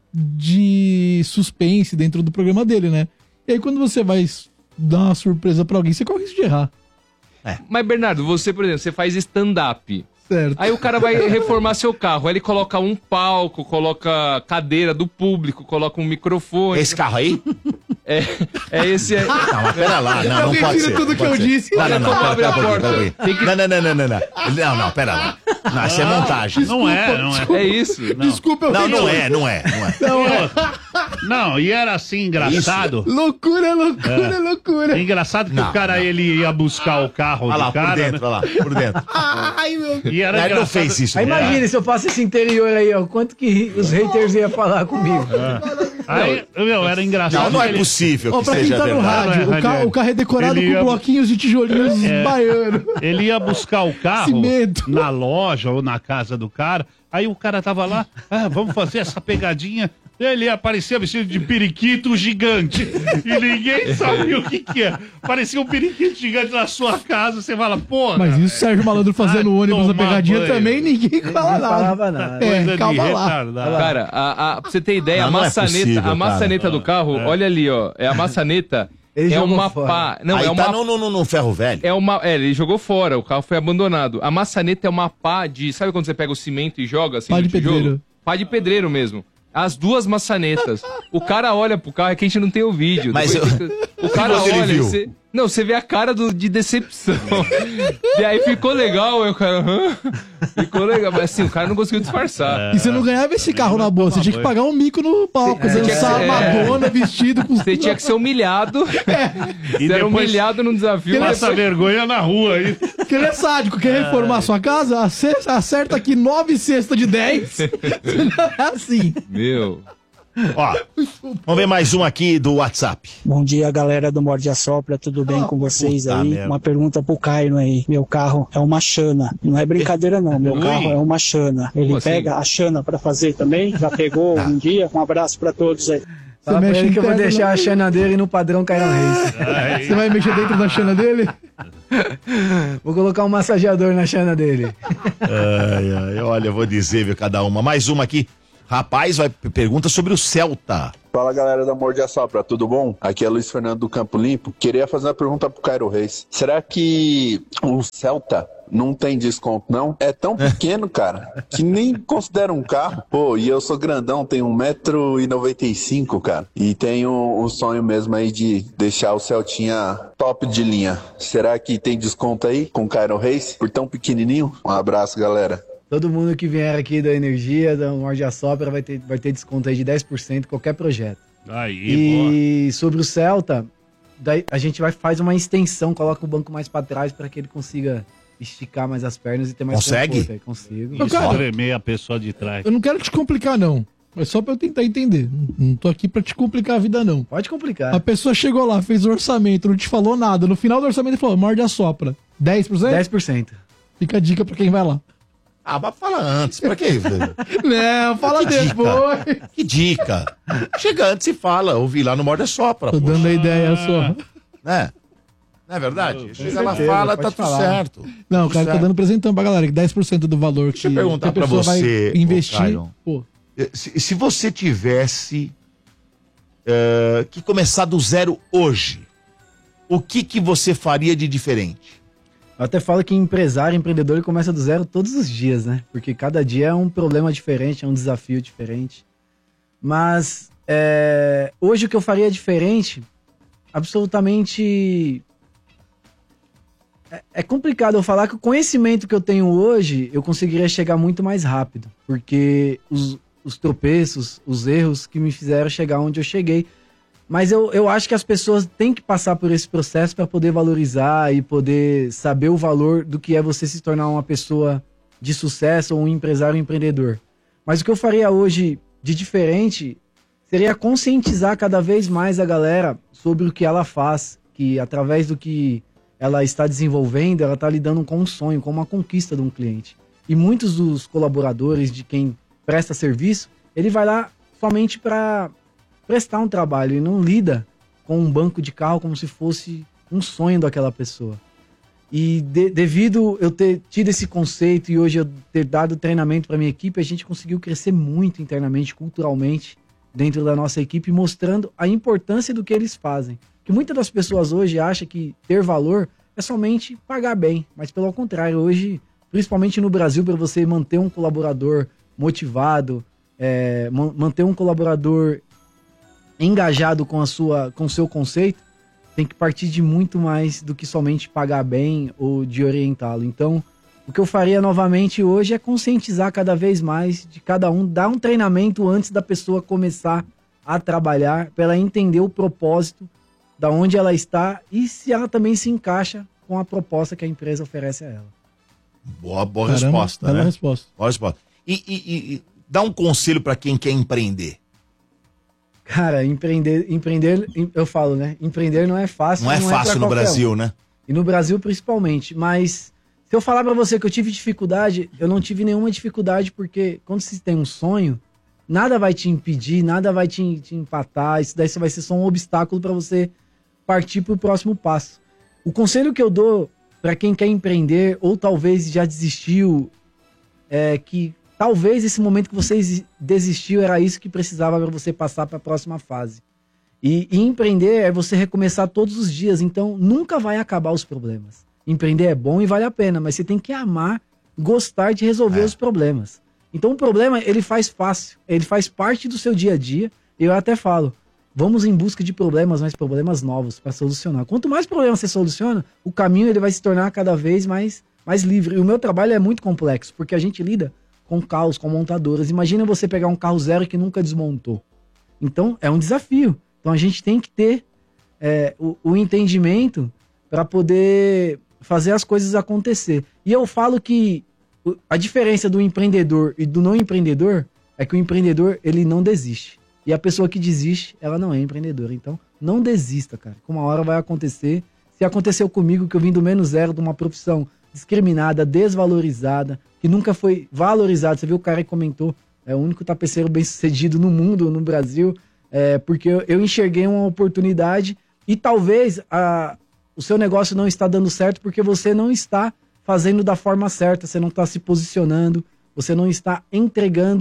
Speaker 4: de suspense dentro do programa dele, né? E aí quando você vai dar uma surpresa pra alguém, você corre o risco de errar,
Speaker 8: Mas, Bernardo, você, por exemplo, você faz stand-up.
Speaker 4: certo?
Speaker 8: Aí o cara vai reformar seu carro. Aí ele coloca um palco, coloca cadeira do público, coloca um microfone.
Speaker 2: Esse carro aí?
Speaker 8: É, é esse aí.
Speaker 2: Não, mas pera lá. Não, não
Speaker 4: Alguém
Speaker 2: pode
Speaker 4: tira
Speaker 2: ser.
Speaker 4: tudo
Speaker 2: não
Speaker 4: que
Speaker 2: pode
Speaker 4: eu
Speaker 2: ser.
Speaker 4: disse.
Speaker 2: Não, não,
Speaker 8: Olha
Speaker 2: não.
Speaker 8: como
Speaker 2: Pera,
Speaker 8: abre a
Speaker 2: pera,
Speaker 8: porta.
Speaker 2: pera, pera.
Speaker 8: Tem que-
Speaker 2: Não, não, não, não, não, não. Não, não, pera lá. Não, isso é montagem.
Speaker 3: Não é, não é.
Speaker 8: É isso.
Speaker 4: Desculpa, eu
Speaker 2: Não,
Speaker 4: tenho-
Speaker 2: não é, não é, não é.
Speaker 4: Não é.
Speaker 3: Não, e era assim engraçado.
Speaker 4: Loucura, loucura, loucura.
Speaker 3: É engraçado que
Speaker 2: Não,
Speaker 3: o cara ele ia buscar o carro
Speaker 2: Olha lá,
Speaker 3: do
Speaker 2: por
Speaker 3: cara.
Speaker 2: dentro,
Speaker 3: né?
Speaker 2: olha lá, por dentro.
Speaker 4: Ai, meu.
Speaker 3: E era
Speaker 2: Não, ele não
Speaker 3: engraçado.
Speaker 2: fez isso.
Speaker 1: Aí
Speaker 2: não.
Speaker 1: imagine se eu faço esse interior aí, ó. Quanto que os haters iam falar comigo.
Speaker 3: Aí, meu, era engraçado.
Speaker 2: Não, não é
Speaker 3: que ele-
Speaker 2: possível
Speaker 4: Ó,
Speaker 2: que
Speaker 4: pra quem
Speaker 2: seja
Speaker 4: tá no
Speaker 2: verdade.
Speaker 4: rádio,
Speaker 3: Não é,
Speaker 4: o, ca-
Speaker 3: Ranieri.
Speaker 4: o carro é decorado
Speaker 3: Ele
Speaker 4: com
Speaker 3: ia-
Speaker 4: bloquinhos de tijolinhos
Speaker 3: É.
Speaker 4: baianos.
Speaker 3: Ele ia buscar o carro
Speaker 4: Cimento.
Speaker 3: na loja ou na casa do cara. Aí o cara tava lá, ah, vamos fazer essa pegadinha. Ele aparecia vestido de periquito gigante. E ninguém sabia o que que é. Parecia um periquito gigante na sua casa. Você fala, porra.
Speaker 4: Mas isso, Sérgio Malandro fazendo
Speaker 3: Ai,
Speaker 4: ônibus na
Speaker 3: tomar
Speaker 4: pegadinha
Speaker 3: banho.
Speaker 4: também, ninguém fala
Speaker 1: Não
Speaker 4: nada.
Speaker 1: falava nada.
Speaker 4: É,
Speaker 3: Coisa de
Speaker 4: calma lá.
Speaker 3: retardado.
Speaker 8: Cara, a, a, pra você ter ideia,
Speaker 2: Não,
Speaker 8: a
Speaker 2: não é
Speaker 8: maçaneta,
Speaker 2: possível,
Speaker 8: a maçaneta
Speaker 2: cara.
Speaker 8: do carro, olha ali, ó. É a maçaneta.
Speaker 1: Ele
Speaker 8: é
Speaker 1: jogou
Speaker 8: uma
Speaker 1: fora.
Speaker 8: pá. Não,
Speaker 2: Aí
Speaker 8: é uma.
Speaker 2: tá no, no, no, no ferro velho.
Speaker 8: É uma. É, ele jogou fora, o carro foi abandonado. A maçaneta é uma pá de. Sabe quando você pega o cimento e joga assim?
Speaker 4: Pá
Speaker 8: no
Speaker 4: de
Speaker 8: tijolo?
Speaker 4: pedreiro.
Speaker 8: Pá de pedreiro mesmo. As duas maçanetas. O cara olha pro carro, é que a gente não tem o vídeo.
Speaker 2: Mas
Speaker 8: Depois
Speaker 2: eu-
Speaker 8: fica- O cara
Speaker 2: você
Speaker 8: olha.
Speaker 2: viu?
Speaker 8: e Você... Não, você vê a cara do, de decepção. E aí ficou legal, aí o cara. "Hã?" Ficou legal. Mas assim, o cara não conseguiu disfarçar.
Speaker 4: E você não ganhava esse carro na boa, você tinha que pagar um mico no palco,
Speaker 8: Você tinha que
Speaker 4: dançar
Speaker 8: ser-
Speaker 4: Madonna vestido com...
Speaker 8: Você tinha que ser humilhado.
Speaker 3: E
Speaker 8: Você era
Speaker 3: depois
Speaker 8: humilhado num desafio.
Speaker 3: passa
Speaker 8: depois-
Speaker 3: vergonha na rua aí.
Speaker 4: Porque ele é sádico, quer reformar sua casa? Ace- Acerta aqui nove cestas de dez. É assim.
Speaker 8: Meu.
Speaker 2: Ó, vamos ver mais um aqui do WhatsApp.
Speaker 11: Bom dia, galera do Morde a Sopra, tudo bem com vocês
Speaker 2: puta
Speaker 11: aí?
Speaker 2: merda.
Speaker 11: Uma pergunta pro Caio aí. Meu carro é uma Xana. Não é brincadeira não, meu
Speaker 3: Ui.
Speaker 11: carro é uma Xana. Ele
Speaker 8: Como assim?
Speaker 11: pega a Xana pra fazer também? Já pegou um dia? Um abraço pra todos aí.
Speaker 1: Fala pra
Speaker 4: mexe
Speaker 1: ele que eu vou
Speaker 4: interno,
Speaker 1: deixar
Speaker 4: né?
Speaker 1: a Xana dele no padrão Cairão Reis.
Speaker 4: Você vai mexer dentro da chana dele?
Speaker 1: Vou colocar um massageador na Xana dele.
Speaker 2: Ai, ai, olha, eu vou dizer, viu, cada uma. Mais uma aqui. Rapaz, vai pergunta sobre o Celta.
Speaker 12: Fala galera da Morde a Sopra, tudo bom? Aqui é Luiz Fernando do Campo Limpo. Queria fazer uma pergunta pro Cairo Reis. Será que o Celta não tem desconto, não? É tão pequeno, cara, que nem considera um carro. Pô, e eu sou grandão, tenho um metro e noventa e cinco, cara. E tenho o sonho mesmo aí de deixar o Celtinha top de linha. Será que tem desconto aí com o Cairo Reis? Por tão pequenininho? Um abraço, galera.
Speaker 1: Todo mundo que vier aqui da Energia, da Morde a Sopra, vai ter, vai ter desconto aí de dez por cento em qualquer projeto.
Speaker 3: Aí,
Speaker 1: e boa. Sobre o Celta, daí a gente vai faz uma extensão, coloca o banco mais para trás para que ele consiga esticar mais as pernas e ter mais
Speaker 2: Consegue?
Speaker 1: conforto. Aí, consigo.
Speaker 3: Isso, cara, tremer a pessoa de trás.
Speaker 4: Eu não quero te complicar, não. É só pra eu tentar entender. Não, não tô aqui pra te complicar a vida, não.
Speaker 1: Pode complicar.
Speaker 4: A pessoa chegou lá, fez o orçamento, não te falou nada. No final do orçamento ele falou, Morde a Sopra. dez por cento?
Speaker 1: dez por cento.
Speaker 4: Fica a dica pra quem vai lá.
Speaker 2: Ah, mas fala antes, pra quê?
Speaker 4: Não, fala
Speaker 2: que
Speaker 4: depois.
Speaker 2: Dica? Que dica? Chega antes e fala, ouvi lá no Morde a Sopra.
Speaker 4: Tô
Speaker 2: poxa.
Speaker 4: dando a ideia só.
Speaker 2: Né? Não é verdade? Chega
Speaker 1: certeza,
Speaker 2: lá, fala, tá
Speaker 1: pode
Speaker 2: tudo
Speaker 1: falar.
Speaker 2: certo.
Speaker 4: Não, o
Speaker 2: Tudo
Speaker 4: cara tá
Speaker 2: certo.
Speaker 4: dando presentão pra galera, que dez por cento do valor
Speaker 2: Deixa
Speaker 4: que,
Speaker 2: eu perguntar
Speaker 4: que a
Speaker 2: pra
Speaker 4: pessoa
Speaker 2: você,
Speaker 4: vai investir.
Speaker 2: ô, Cairo.
Speaker 4: Pô,
Speaker 2: Se, se você tivesse eh, que começar do zero hoje, o que que você faria de diferente?
Speaker 1: Eu até falo que empresário, empreendedor, ele começa do zero todos os dias, né? Porque cada dia é um problema diferente, é um desafio diferente. Mas é, hoje o que eu faria diferente, absolutamente... É, é complicado eu falar que o conhecimento que eu tenho hoje, eu conseguiria chegar muito mais rápido. Porque os, os tropeços, os erros que me fizeram chegar onde eu cheguei... Mas eu, eu acho que as pessoas têm que passar por esse processo para poder valorizar e poder saber o valor do que é você se tornar uma pessoa de sucesso ou um empresário um empreendedor. Mas o que eu faria hoje de diferente seria conscientizar cada vez mais a galera sobre o que ela faz, que através do que ela está desenvolvendo, ela está lidando com um sonho, com uma conquista de um cliente. E muitos dos colaboradores, de quem presta serviço, ele vai lá somente para... prestar um trabalho e não lida com um banco de carro como se fosse um sonho daquela pessoa. E de, devido eu ter tido esse conceito e hoje eu ter dado treinamento para minha equipe, a gente conseguiu crescer muito internamente, culturalmente, dentro da nossa equipe, mostrando a importância do que eles fazem. Que muitas das pessoas hoje acham que ter valor é somente pagar bem, mas pelo contrário, hoje, principalmente no Brasil, para você manter um colaborador motivado, é, manter um colaborador engajado com a sua, com o seu conceito, tem que partir de muito mais do que somente pagar bem ou de orientá-lo. Então, o que eu faria novamente hoje é conscientizar cada vez mais de cada um, dar um treinamento antes da pessoa começar a trabalhar, para ela entender o propósito, da onde ela está e se ela também se encaixa com a proposta que a empresa oferece a ela.
Speaker 2: Boa, boa
Speaker 4: Caramba,
Speaker 2: resposta,
Speaker 4: bela
Speaker 2: né?
Speaker 4: resposta.
Speaker 2: Boa resposta. E, e- e- e dá um conselho para quem quer empreender.
Speaker 1: Cara, empreender, empreender, eu falo, né? Empreender não é fácil.
Speaker 2: Não é
Speaker 1: pra
Speaker 2: fácil no
Speaker 1: qualquer
Speaker 2: Brasil,
Speaker 1: um.
Speaker 2: né?
Speaker 1: E no Brasil principalmente. Mas se eu falar pra você que eu tive dificuldade, eu não tive nenhuma dificuldade, porque quando você tem um sonho, nada vai te impedir, nada vai te, te empatar. Isso daí vai ser só um obstáculo pra você partir pro próximo passo. O conselho que eu dou pra quem quer empreender, ou talvez já desistiu, é que talvez esse momento que você exi- desistiu era isso que precisava para você passar para a próxima fase. E, e empreender é você recomeçar todos os dias, então nunca vai acabar os problemas. Empreender é bom e vale a pena, mas você tem que amar, gostar de resolver
Speaker 2: É.
Speaker 1: os problemas. Então o problema, ele faz fácil, ele faz parte do seu dia a dia. Eu até falo, vamos em busca de problemas, mas problemas novos para solucionar. Quanto mais problemas você soluciona, o caminho ele vai se tornar cada vez mais, mais livre. E o meu trabalho é muito complexo, porque a gente lida com carros, com montadoras. Imagina você pegar um carro zero que nunca desmontou. Então, é um desafio. Então, a gente tem que ter é, o, o entendimento para poder fazer as coisas acontecer. E eu falo que o- a diferença do empreendedor e do não empreendedor é que o empreendedor, ele não desiste. E a pessoa que desiste, ela não é empreendedora. Então, não desista, cara. Que uma hora vai acontecer. Se aconteceu comigo, que eu vim do menos zero, de uma profissão discriminada, desvalorizada, que nunca foi valorizado. Você viu o cara que comentou, é o único tapeceiro bem sucedido no mundo, no Brasil, é, porque eu, eu enxerguei uma oportunidade e talvez a, o seu negócio não está dando certo porque você não está fazendo da forma certa, você não está se posicionando, você não está entregando o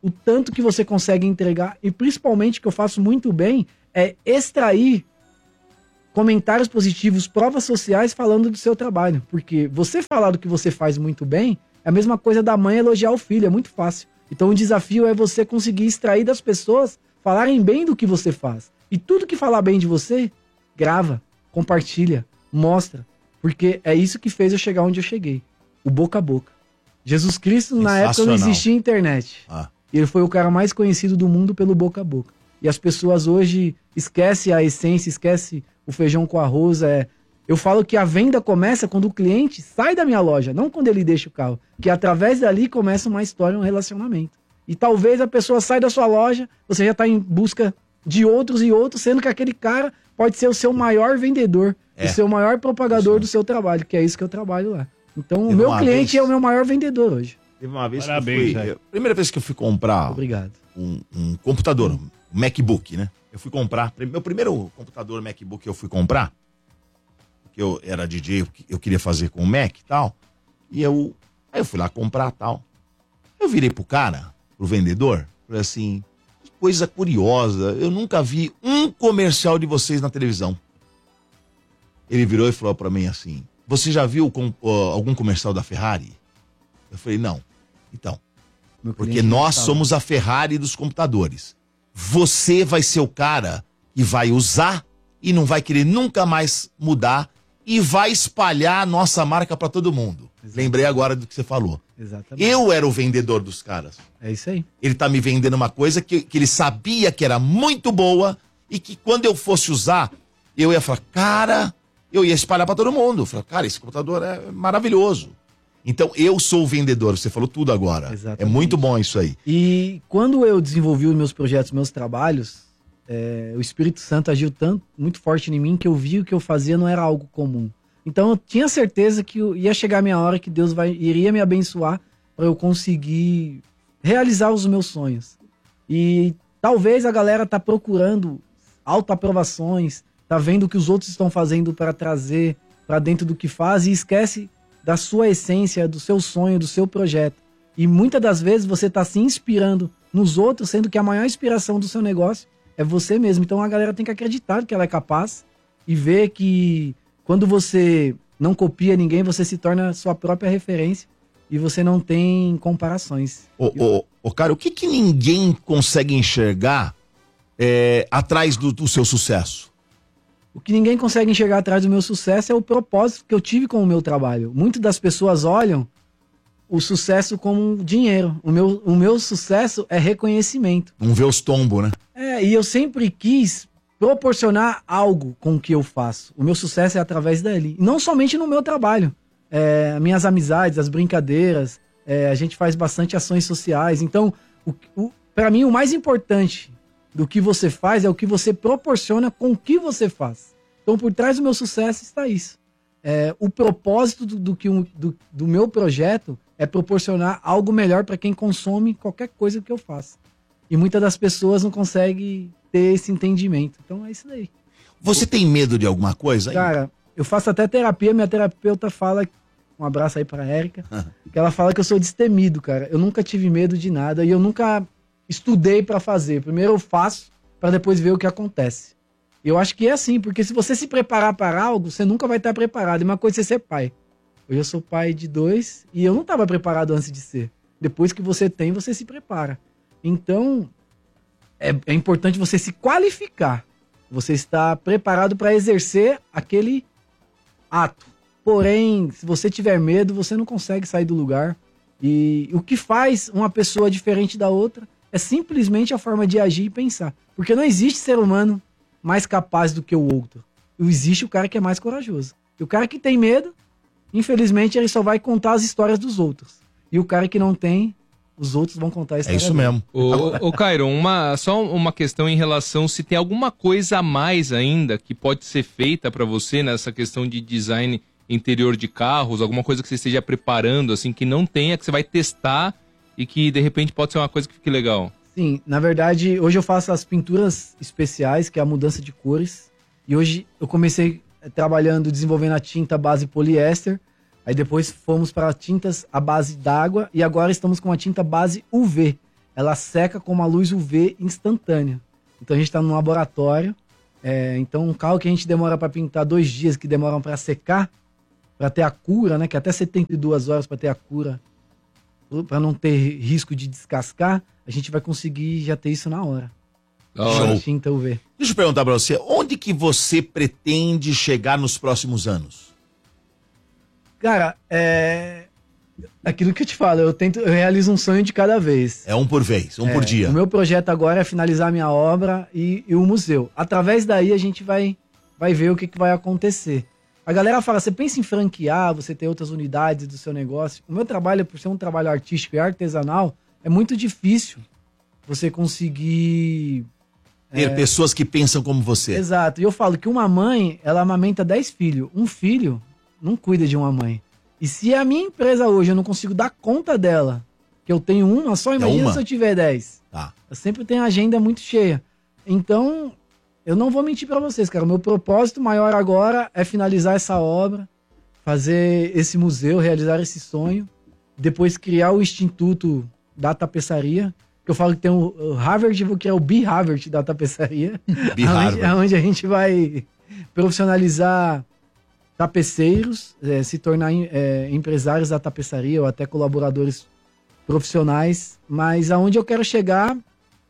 Speaker 1: o tanto que você consegue entregar e principalmente o que eu faço muito bem é extrair comentários positivos, provas sociais falando do seu trabalho. Porque você falar do que você faz muito bem é a mesma coisa da mãe elogiar o filho, é muito fácil. Então o desafio é você conseguir extrair das pessoas falarem bem do que você faz. E tudo que falar bem de você, grava, compartilha, mostra. Porque é isso que fez eu chegar onde eu cheguei. O boca a boca. Jesus Cristo, na época, não existia internet.
Speaker 2: Ah.
Speaker 1: Ele foi o cara mais conhecido do mundo pelo boca a boca. E as pessoas hoje esquecem a essência, esquecem o feijão com arroz. É... Eu falo que a venda começa quando o cliente sai da minha loja, não quando ele deixa o carro. Que através dali começa uma história, um relacionamento. E talvez a pessoa sai da sua loja, você já está em busca de outros e outros, sendo que aquele cara pode ser o seu maior vendedor, é. o seu maior propagador Sim. do seu trabalho, que é isso que eu trabalho lá. Então, Teve o meu cliente vez... é o meu maior vendedor hoje.
Speaker 2: Teve uma vez
Speaker 3: Parabéns,
Speaker 2: que eu fui... Primeira vez que eu fui comprar
Speaker 1: Obrigado.
Speaker 2: Um, um computador, um MacBook, né? Eu fui comprar... Meu primeiro computador MacBook que eu fui comprar, que eu era D J, eu queria fazer com o Mac e tal, e eu... Aí eu fui lá comprar e tal. Eu virei pro cara, pro vendedor, falei assim... Coisa curiosa, eu nunca vi um comercial de vocês na televisão. Ele virou e falou pra mim assim... Você já viu com, uh, algum comercial da Ferrari? Eu falei, não. Então, porque nós somos a Ferrari dos computadores. Você vai ser o cara que vai usar e não vai querer nunca mais mudar e vai espalhar a nossa marca pra todo mundo. Exatamente. Lembrei agora do que você falou.
Speaker 1: Exatamente.
Speaker 2: Eu era o vendedor dos caras.
Speaker 1: É isso aí.
Speaker 2: Ele tá me vendendo uma coisa que, que ele sabia que era muito boa e que quando eu fosse usar, eu ia falar, cara... Eu ia espalhar pra todo mundo. Falar, cara, esse computador é maravilhoso. Então, eu sou o vendedor. Você falou tudo agora.
Speaker 1: Exatamente.
Speaker 2: É muito bom isso aí.
Speaker 1: E quando eu desenvolvi os meus projetos, meus trabalhos, é, o Espírito Santo agiu tanto, muito forte em mim que eu vi o que eu fazia não era algo comum. Então, eu tinha certeza que ia chegar a minha hora que Deus vai, iria me abençoar para eu conseguir realizar os meus sonhos. E talvez a galera tá procurando autoaprovações, tá vendo o que os outros estão fazendo para trazer para dentro do que faz e esquece da sua essência, do seu sonho, do seu projeto. E muitas das vezes você tá se inspirando nos outros, sendo que a maior inspiração do seu negócio é você mesmo. Então a galera tem que acreditar que ela é capaz e ver que quando você não copia ninguém, você se torna sua própria referência e você não tem comparações.
Speaker 2: Ô, ô, ô, cara, o que que ninguém consegue enxergar é, atrás do, do seu sucesso?
Speaker 1: O que ninguém consegue enxergar atrás do meu sucesso é o propósito que eu tive com o meu trabalho. Muitas das pessoas olham o sucesso como dinheiro. O meu, o meu sucesso é reconhecimento.
Speaker 2: Não vê os tombos, né?
Speaker 1: É, e eu sempre quis proporcionar algo com o que eu faço. O meu sucesso é através dali. E não somente no meu trabalho. É, minhas amizades, as brincadeiras, é, a gente faz bastante ações sociais. Então, o, o, para mim, o mais importante do que você faz é o que você proporciona com o que você faz. Então, por trás do meu sucesso está isso. É, o propósito do, do, que um, do, do meu projeto é proporcionar algo melhor para quem consome qualquer coisa que eu faça. E muitas das pessoas não conseguem ter esse entendimento. Então, é isso daí.
Speaker 2: Você tem medo de alguma coisa?
Speaker 1: Cara, eu faço até terapia. Minha terapeuta fala... Um abraço aí pra Érica. Que ela fala que eu sou destemido, cara. Eu nunca tive medo de nada e eu nunca... estudei pra fazer. Primeiro eu faço pra depois ver o que acontece. Eu acho que é assim, porque se você se preparar para algo, você nunca vai estar preparado. É uma coisa você ser pai. Hoje eu sou pai de dois e eu não estava preparado antes de ser. Depois que você tem, você se prepara. Então, é, é importante você se qualificar. Você está preparado para exercer aquele ato. Porém, se você tiver medo, você não consegue sair do lugar. E o que faz uma pessoa diferente da outra é simplesmente a forma de agir e pensar. Porque não existe ser humano mais capaz do que o outro. Existe o cara que é mais corajoso. E o cara que tem medo, infelizmente, ele só vai contar as histórias dos outros. E o cara que não tem, os outros vão contar a história
Speaker 2: É isso
Speaker 1: dele.
Speaker 2: mesmo.
Speaker 8: Ô, ô Cairon, uma, só uma questão em relação se tem alguma coisa a mais ainda que pode ser feita para você nessa questão de design interior de carros, alguma coisa que você esteja preparando, assim, que não tenha, que você vai testar e que, de repente, pode ser uma coisa que fique legal.
Speaker 1: Sim, na verdade, hoje eu faço as pinturas especiais, que é a mudança de cores. E hoje eu comecei trabalhando, desenvolvendo a tinta base poliéster. Aí depois fomos para tintas à base d'água. E agora estamos com a tinta base U V. ela seca com uma luz U V instantânea. Então a gente está num laboratório, é, então um carro que a gente demora para pintar dois dias, que demoram para secar, para ter a cura, né, que é até setenta e duas horas para ter a cura, para não ter risco de descascar, a gente vai conseguir já ter isso na hora.
Speaker 2: Show.
Speaker 1: Tinta U V.
Speaker 2: Deixa eu perguntar pra você, onde que você pretende chegar nos próximos anos?
Speaker 1: Cara, é aquilo que eu te falo, eu tento, eu realizo um sonho de cada vez.
Speaker 2: É um por vez, um
Speaker 1: É,
Speaker 2: por dia.
Speaker 1: O meu projeto agora é finalizar a minha obra e, e o museu. Através daí a gente vai, vai ver o que, que vai acontecer. A galera fala, você pensa em franquear, você ter outras unidades do seu negócio. O meu trabalho, por ser um trabalho artístico e artesanal, é muito difícil você conseguir...
Speaker 2: Ter
Speaker 1: é,
Speaker 2: pessoas que pensam como você.
Speaker 1: Exato. E eu falo que uma mãe, ela amamenta dez filhos. Um filho não cuida de uma mãe. E se a minha empresa hoje eu não consigo dar conta dela, que eu tenho uma, só imagina
Speaker 2: uma?
Speaker 1: se eu tiver dez.
Speaker 2: Tá.
Speaker 1: Eu sempre tenho a agenda muito cheia. Então, eu não vou mentir pra vocês, cara. O meu propósito maior agora é finalizar essa obra, fazer esse museu, realizar esse sonho, depois criar o Instituto da Tapeçaria, que eu falo que tem o, o Harvard, que é o B-Harvard da tapeçaria, onde, onde a gente vai profissionalizar tapeceiros, é, se tornar é, empresários da tapeçaria ou até colaboradores profissionais, mas aonde eu quero chegar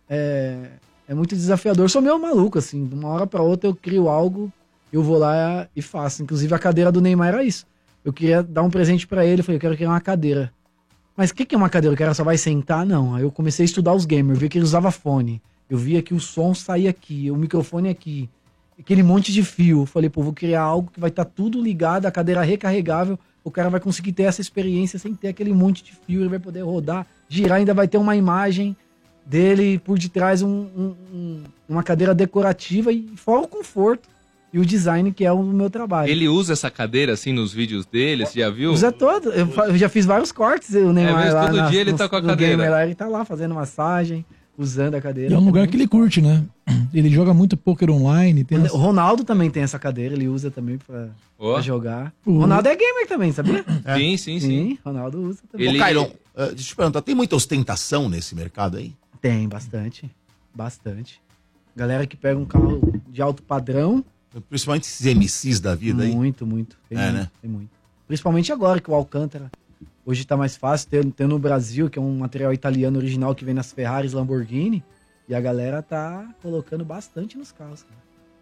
Speaker 1: é, é muito desafiador. Eu sou meio maluco, assim, de uma hora para outra eu crio algo, eu vou lá e faço. Inclusive a cadeira do Neymar era isso. Eu queria dar um presente para ele, eu falei, eu quero criar uma cadeira. Mas o que, que é uma cadeira? O cara só vai sentar? Não. Aí eu comecei a estudar os gamers, eu vi que ele usava fone. Eu via que o som saía aqui, o microfone aqui, aquele monte de fio. Eu falei, pô, vou criar algo que vai estar tá tudo ligado, a cadeira recarregável, o cara vai conseguir ter essa experiência sem ter aquele monte de fio, ele vai poder rodar, girar, ainda vai ter uma imagem dele por detrás, um, um, um, uma cadeira decorativa e fora o conforto e o design que é o meu trabalho.
Speaker 8: Ele usa essa cadeira assim nos vídeos dele, você já viu?
Speaker 1: Usa todo. Eu, fa- eu já fiz vários cortes, o Neymar
Speaker 8: É mesmo?
Speaker 1: lá.
Speaker 8: Todo
Speaker 1: na-
Speaker 8: dia ele
Speaker 1: no-
Speaker 8: tá com a
Speaker 1: no
Speaker 8: cadeira.
Speaker 1: gamer lá, ele tá lá fazendo massagem, usando a cadeira.
Speaker 4: E é um lugar que ele curte, né? Ele joga muito poker online. Tem as-
Speaker 1: O Ronaldo também tem essa cadeira, ele usa também pra,
Speaker 8: Ó.
Speaker 1: pra jogar.
Speaker 4: Uhum.
Speaker 1: O Ronaldo é gamer também, sabia?
Speaker 8: Sim, sim, sim.
Speaker 1: Sim, Ronaldo usa também.
Speaker 2: Ô, Cairon, uh, deixa eu te perguntar, tem muita ostentação nesse mercado aí?
Speaker 1: Tem, bastante. Bastante. Galera que pega um carro de alto padrão.
Speaker 2: Principalmente esses M Cs da vida aí.
Speaker 1: Muito, muito. Tem
Speaker 2: É,
Speaker 1: muito,
Speaker 2: né?
Speaker 1: tem muito. Principalmente agora que o Alcântara hoje tá mais fácil, ter, ter no Brasil, que é um material italiano original que vem nas Ferraris, Lamborghini, e a galera tá colocando bastante nos carros. Cara.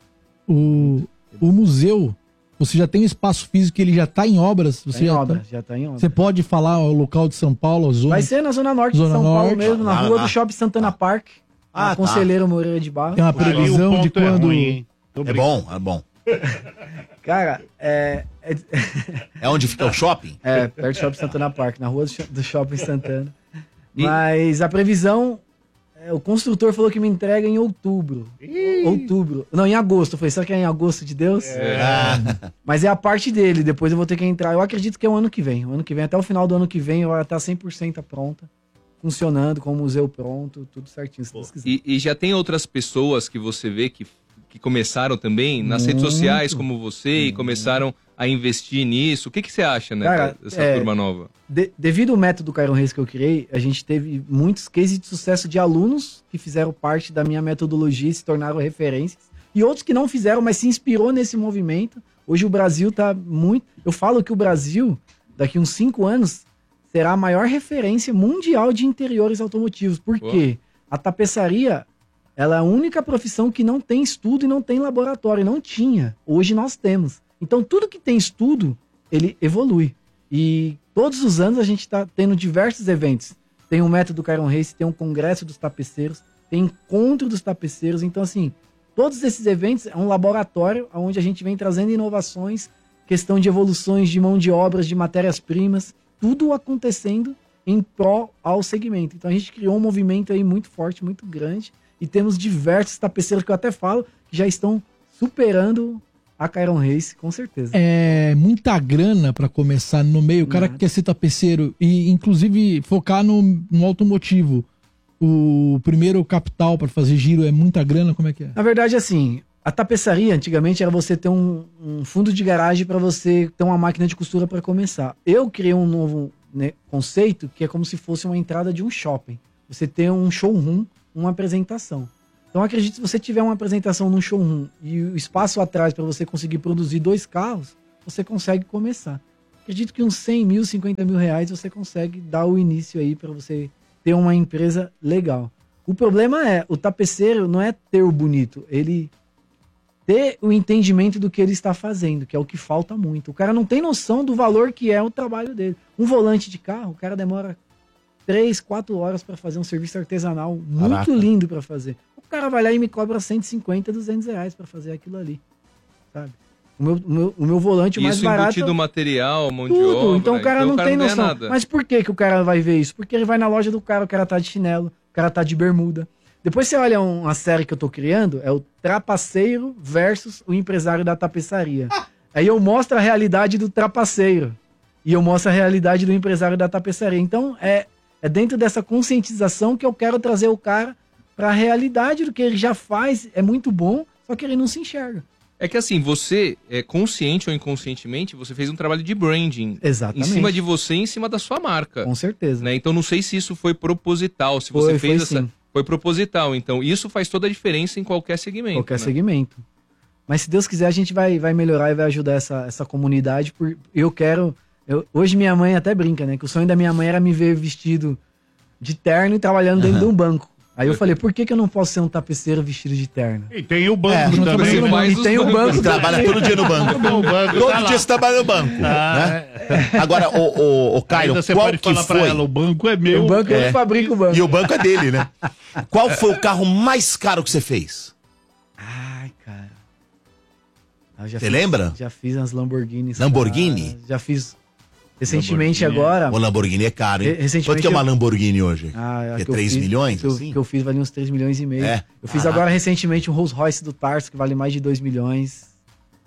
Speaker 4: O, o museu, você já tem um espaço físico que ele já tá em obras? Você
Speaker 1: Tá em
Speaker 4: já
Speaker 1: obra,
Speaker 4: tá-
Speaker 1: já tá em obra.
Speaker 4: Você pode falar o local de São Paulo, a zona?
Speaker 1: Vai ser na Zona Norte
Speaker 4: Zona
Speaker 1: de São Paulo
Speaker 4: Norte.
Speaker 1: mesmo, na
Speaker 2: Ah,
Speaker 1: rua
Speaker 2: ah.
Speaker 1: do Shopping Santana Park.
Speaker 2: Ah,
Speaker 1: na
Speaker 2: tá.
Speaker 1: Conselheiro Moreira de Barros.
Speaker 4: Tem uma
Speaker 3: Ali o
Speaker 4: previsão de
Speaker 3: ponto é
Speaker 4: quando...
Speaker 3: ruim, hein? Tô
Speaker 2: É
Speaker 3: brincando.
Speaker 2: bom, é bom.
Speaker 1: Cara, é, é,
Speaker 2: É onde fica o shopping?
Speaker 1: é perto do Shopping Santana Park, na rua do, Sho- do Shopping Santana. Mas a previsão, é, o construtor falou que me entrega em outubro. Outubro. Não, em agosto. Eu falei, será que é em agosto de Deus?
Speaker 2: Ah,
Speaker 1: Mas é a parte dele, depois eu vou ter que entrar. Eu acredito que é o ano que vem. O ano que vem, até o final do ano que vem, vai estar cem por cento pronta, funcionando, com o museu pronto, tudo certinho, se Deus quiser.
Speaker 8: E, e já tem outras pessoas que você vê que, que começaram também nas redes
Speaker 1: Muito.
Speaker 8: sociais como você e começaram a investir nisso. O que, que você acha, né,
Speaker 1: Cara,
Speaker 8: dessa
Speaker 1: é,
Speaker 8: turma nova?
Speaker 1: De- devido ao método Cairon Reis que eu criei, a gente teve muitos cases de sucesso de alunos que fizeram parte da minha metodologia e se tornaram referências. E outros que não fizeram, mas se inspirou nesse movimento. Hoje o Brasil tá muito... Eu falo que o Brasil, daqui uns cinco anos, será a maior referência mundial de interiores automotivos. Por
Speaker 8: Pô.
Speaker 1: quê? A tapeçaria, ela é a única profissão que não tem estudo e não tem laboratório. Não tinha. Hoje nós temos. Então tudo que tem estudo, ele evolui. E todos os anos a gente está tendo diversos eventos. Tem o método Cairon Race, tem um congresso dos tapeceiros, tem encontro dos tapeceiros. Então, assim, todos esses eventos é um laboratório onde a gente vem trazendo inovações, questão de evoluções de mão de obras, de matérias-primas, tudo acontecendo em pró ao segmento. Então a gente criou um movimento aí muito forte, muito grande, e temos diversos tapeceiros que eu até falo que já estão superando a Cairon Race, com certeza.
Speaker 4: É muita grana pra começar no meio. O cara que quer ser tapeceiro e, inclusive, focar no, no automotivo. O primeiro capital pra fazer giro é muita grana? Como é que é?
Speaker 1: Na verdade, assim, a tapeçaria antigamente era você ter um, um fundo de garagem para você ter uma máquina de costura para começar. Eu criei um novo, né, conceito que é como se fosse uma entrada de um shopping, você ter um showroom, uma apresentação. Então acredito que se você tiver uma apresentação num showroom e o espaço atrás para você conseguir produzir dois carros, você consegue começar. Acredito que uns cem mil, cinquenta mil reais você consegue dar o início aí para você ter uma empresa legal. O problema é, o tapeceiro não é ter o bonito, ele ter o entendimento do que ele está fazendo, que é o que falta muito. O cara não tem noção do valor que é o trabalho dele. Um volante de carro, o cara demora três, quatro horas para fazer um serviço artesanal muito
Speaker 2: Caraca.
Speaker 1: lindo para fazer. O cara vai lá e me cobra cento e cinquenta, duzentos reais para fazer aquilo ali, sabe? O meu, o meu, o meu volante o mais
Speaker 8: Isso
Speaker 1: barato...
Speaker 8: embutido material, mão de
Speaker 1: Tudo.
Speaker 8: obra.
Speaker 1: Então o cara não tem
Speaker 8: ganha
Speaker 1: noção.
Speaker 8: nada.
Speaker 1: Mas por que, que o cara vai ver isso? Porque ele vai na loja do cara, o cara tá de chinelo, o cara tá de bermuda. Depois você olha uma série que eu tô criando, é o Trapaceiro versus o empresário da tapeçaria. Aí eu mostro a realidade do trapaceiro e eu mostro a realidade do empresário da tapeçaria. Então é, é dentro dessa conscientização que eu quero trazer o cara para a realidade do que ele já faz. É muito bom, só que ele não se enxerga.
Speaker 8: É que assim, você, é, consciente ou inconscientemente, você fez um trabalho de branding.
Speaker 1: Exatamente.
Speaker 8: Em cima de você e em cima da sua marca.
Speaker 1: Com certeza.
Speaker 8: Né? Então não sei se isso foi proposital, se você
Speaker 1: Foi,
Speaker 8: fez
Speaker 1: foi
Speaker 8: essa...
Speaker 1: sim.
Speaker 8: Foi proposital, então isso faz toda a diferença em qualquer segmento.
Speaker 1: Qualquer
Speaker 8: né?
Speaker 1: segmento. Mas se Deus quiser, a gente vai, vai melhorar e vai ajudar essa, essa comunidade. Por, eu quero... Eu, hoje minha mãe até brinca, né? Que o sonho da minha mãe era me ver vestido de terno e trabalhando dentro de um banco. Aí eu falei, por que, que eu não posso ser um tapeceiro vestido de terno?
Speaker 3: E tem o banco
Speaker 2: É,
Speaker 3: também, né?
Speaker 1: E tem o banco.
Speaker 2: Ele trabalha todo dia no banco.
Speaker 3: No banco,
Speaker 2: Todo
Speaker 3: tá lá.
Speaker 2: dia você trabalha no banco.
Speaker 3: Ah,
Speaker 2: né? Agora, o, o, o Caio,
Speaker 3: Ainda você
Speaker 2: qual
Speaker 3: pode
Speaker 2: que
Speaker 3: falar pra
Speaker 2: foi?
Speaker 3: ela, o banco é meu.
Speaker 1: O banco
Speaker 2: É.
Speaker 1: eu fabrico o banco.
Speaker 2: E o banco é dele, né? Qual foi o carro mais caro que você fez?
Speaker 1: Ai, cara. Eu já
Speaker 2: Você
Speaker 1: fiz-
Speaker 2: lembra?
Speaker 1: Já fiz umas Lamborghinis.
Speaker 2: Lamborghini?
Speaker 1: cara. Já fiz recentemente
Speaker 3: Lamborghini.
Speaker 1: agora.
Speaker 2: O Lamborghini é caro, hein?
Speaker 1: Re- recentemente
Speaker 2: Quanto que é uma
Speaker 1: eu-
Speaker 2: Lamborghini hoje?
Speaker 1: Ah, a
Speaker 2: que é
Speaker 1: que eu
Speaker 2: três
Speaker 1: fiz-
Speaker 2: milhões,
Speaker 1: Que eu,
Speaker 2: assim?
Speaker 1: que eu fiz valia uns três milhões e meio.
Speaker 2: É?
Speaker 1: Eu fiz
Speaker 2: Caraca.
Speaker 1: agora recentemente um Rolls Royce do Tarso, que vale mais de dois milhões.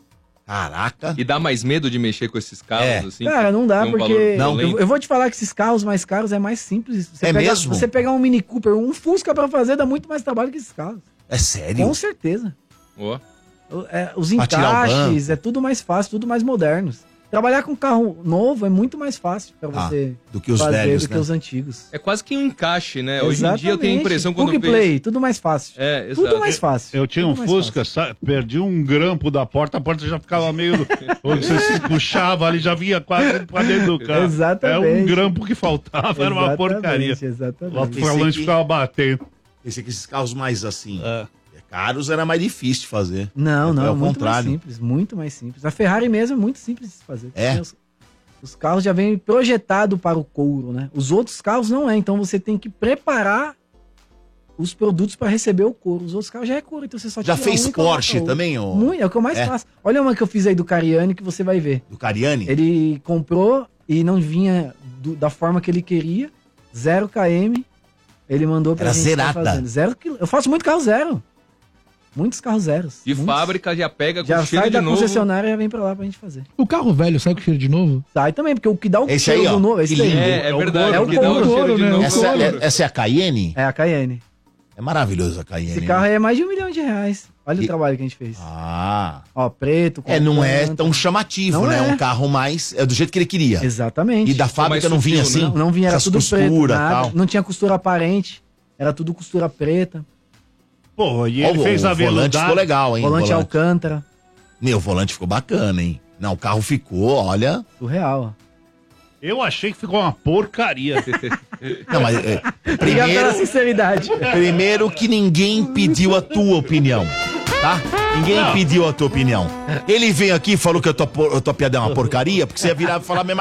Speaker 2: Caraca.
Speaker 8: E dá mais medo de mexer com esses carros,
Speaker 2: É.
Speaker 8: assim?
Speaker 1: Cara, não dá,
Speaker 8: tem um
Speaker 1: porque.
Speaker 8: valor
Speaker 2: Não,
Speaker 8: violento?
Speaker 1: eu, eu vou te falar que esses carros mais caros é mais simples. Você
Speaker 2: É
Speaker 1: pega,
Speaker 2: mesmo?
Speaker 1: Você pegar um Mini Cooper, um Fusca pra fazer, dá muito mais trabalho que esses carros.
Speaker 2: É sério?
Speaker 1: Com certeza.
Speaker 8: Ó.
Speaker 1: O- é, os
Speaker 2: Pra tirar o
Speaker 1: encaixes,
Speaker 2: banco.
Speaker 1: é tudo mais fácil, tudo mais modernos. Trabalhar com carro novo é muito mais fácil pra
Speaker 2: Ah,
Speaker 1: você
Speaker 2: do que os
Speaker 1: fazer
Speaker 2: velhos,
Speaker 1: do que
Speaker 2: né?
Speaker 1: os antigos.
Speaker 8: É quase que um encaixe, né? Hoje em dia eu tenho a impressão quando
Speaker 1: Plug
Speaker 8: eu vejo...
Speaker 1: Play, tudo mais fácil.
Speaker 8: É,
Speaker 1: Tudo
Speaker 8: exato.
Speaker 1: mais fácil.
Speaker 3: Eu tinha um
Speaker 1: Tudo mais
Speaker 3: Fusca, sa- perdi um grampo da porta, a porta já ficava meio. Onde você se puxava ali, já vinha quase pra dentro do carro.
Speaker 1: Exatamente.
Speaker 3: É um grampo que faltava, era uma
Speaker 1: Exatamente,
Speaker 3: porcaria. O
Speaker 1: Exatamente.
Speaker 3: alto-falante
Speaker 2: que-
Speaker 3: ficava batendo.
Speaker 2: Esse aqui, esses carros mais assim, caros, era mais difícil de fazer.
Speaker 1: Não, não,
Speaker 2: É o
Speaker 1: muito
Speaker 2: contrário.
Speaker 1: mais simples, muito mais simples. A Ferrari mesmo é muito simples de se fazer.
Speaker 2: É?
Speaker 1: Os, os carros já vêm projetados para o couro, né? Os outros carros não é, então você tem que preparar os produtos para receber o couro. Os outros carros já é couro, então você só
Speaker 2: Já
Speaker 1: tira
Speaker 2: fez
Speaker 1: um e coloca
Speaker 2: Porsche
Speaker 1: outro.
Speaker 2: também, ô?
Speaker 1: Muito, é o que eu mais
Speaker 2: É.
Speaker 1: faço. Olha uma que eu fiz aí do Cariani que você vai ver.
Speaker 2: Do Cariani?
Speaker 1: Ele comprou e não vinha do- da forma que ele queria, zero quilômetros. Ele mandou pra
Speaker 2: Era
Speaker 1: gente tá
Speaker 2: zerada.
Speaker 1: fazendo. Zero quil- Eu faço muito carro zero. Muitos carros zeros.
Speaker 8: De
Speaker 1: Muitos.
Speaker 8: fábrica já pega com
Speaker 1: Já
Speaker 8: cheiro
Speaker 1: sai
Speaker 8: de
Speaker 1: da
Speaker 8: novo.
Speaker 1: concessionária e já vem pra lá pra gente fazer.
Speaker 4: O carro velho sai com cheiro de novo?
Speaker 1: Sai também, porque o que dá o
Speaker 2: Esse
Speaker 1: cheiro
Speaker 2: aí, ó,
Speaker 1: do novo...
Speaker 2: que
Speaker 1: Esse daí.
Speaker 2: lindo.
Speaker 8: É, é verdade.
Speaker 1: É o
Speaker 8: que dá
Speaker 1: couro,
Speaker 8: cheiro de
Speaker 4: né?
Speaker 8: novo.
Speaker 2: Essa, é, essa é a Cayenne?
Speaker 1: É a Cayenne.
Speaker 2: É maravilhoso a Cayenne.
Speaker 1: Esse
Speaker 2: né?
Speaker 1: carro aí é mais de um milhão de reais. Olha
Speaker 2: E-
Speaker 1: o trabalho que a gente fez.
Speaker 2: Ah.
Speaker 1: Ó, preto, com
Speaker 2: É, não é
Speaker 1: planta.
Speaker 2: tão chamativo,
Speaker 1: Não
Speaker 2: né? É
Speaker 1: é.
Speaker 2: um carro mais... É do jeito que ele queria.
Speaker 1: Exatamente.
Speaker 2: E da fábrica
Speaker 8: mais
Speaker 2: não vinha
Speaker 8: sutil,
Speaker 2: assim?
Speaker 1: Não, não vinha, era
Speaker 2: essas
Speaker 1: tudo preto.
Speaker 2: costura e
Speaker 1: Nada.
Speaker 2: tal.
Speaker 1: Não tinha costura aparente. Era tudo costura preta.
Speaker 3: Pô, e
Speaker 2: Ó,
Speaker 3: ele
Speaker 2: o,
Speaker 3: fez a
Speaker 2: o volante
Speaker 3: veludada.
Speaker 2: ficou legal, hein?
Speaker 1: Volante,
Speaker 2: o volante.
Speaker 1: Alcântara.
Speaker 2: Meu, o volante ficou bacana, hein? Não, o carro ficou, olha...
Speaker 1: Surreal, ó.
Speaker 3: Eu achei que ficou uma porcaria.
Speaker 2: Não, mas... é,
Speaker 1: Obrigado pela
Speaker 2: primeiro,
Speaker 1: sinceridade.
Speaker 2: primeiro que ninguém pediu a tua opinião, tá? Ninguém pediu a tua opinião. Ele veio aqui e falou que a tua, por- a tua piada é uma porcaria, porque você ia virar e falar a mesma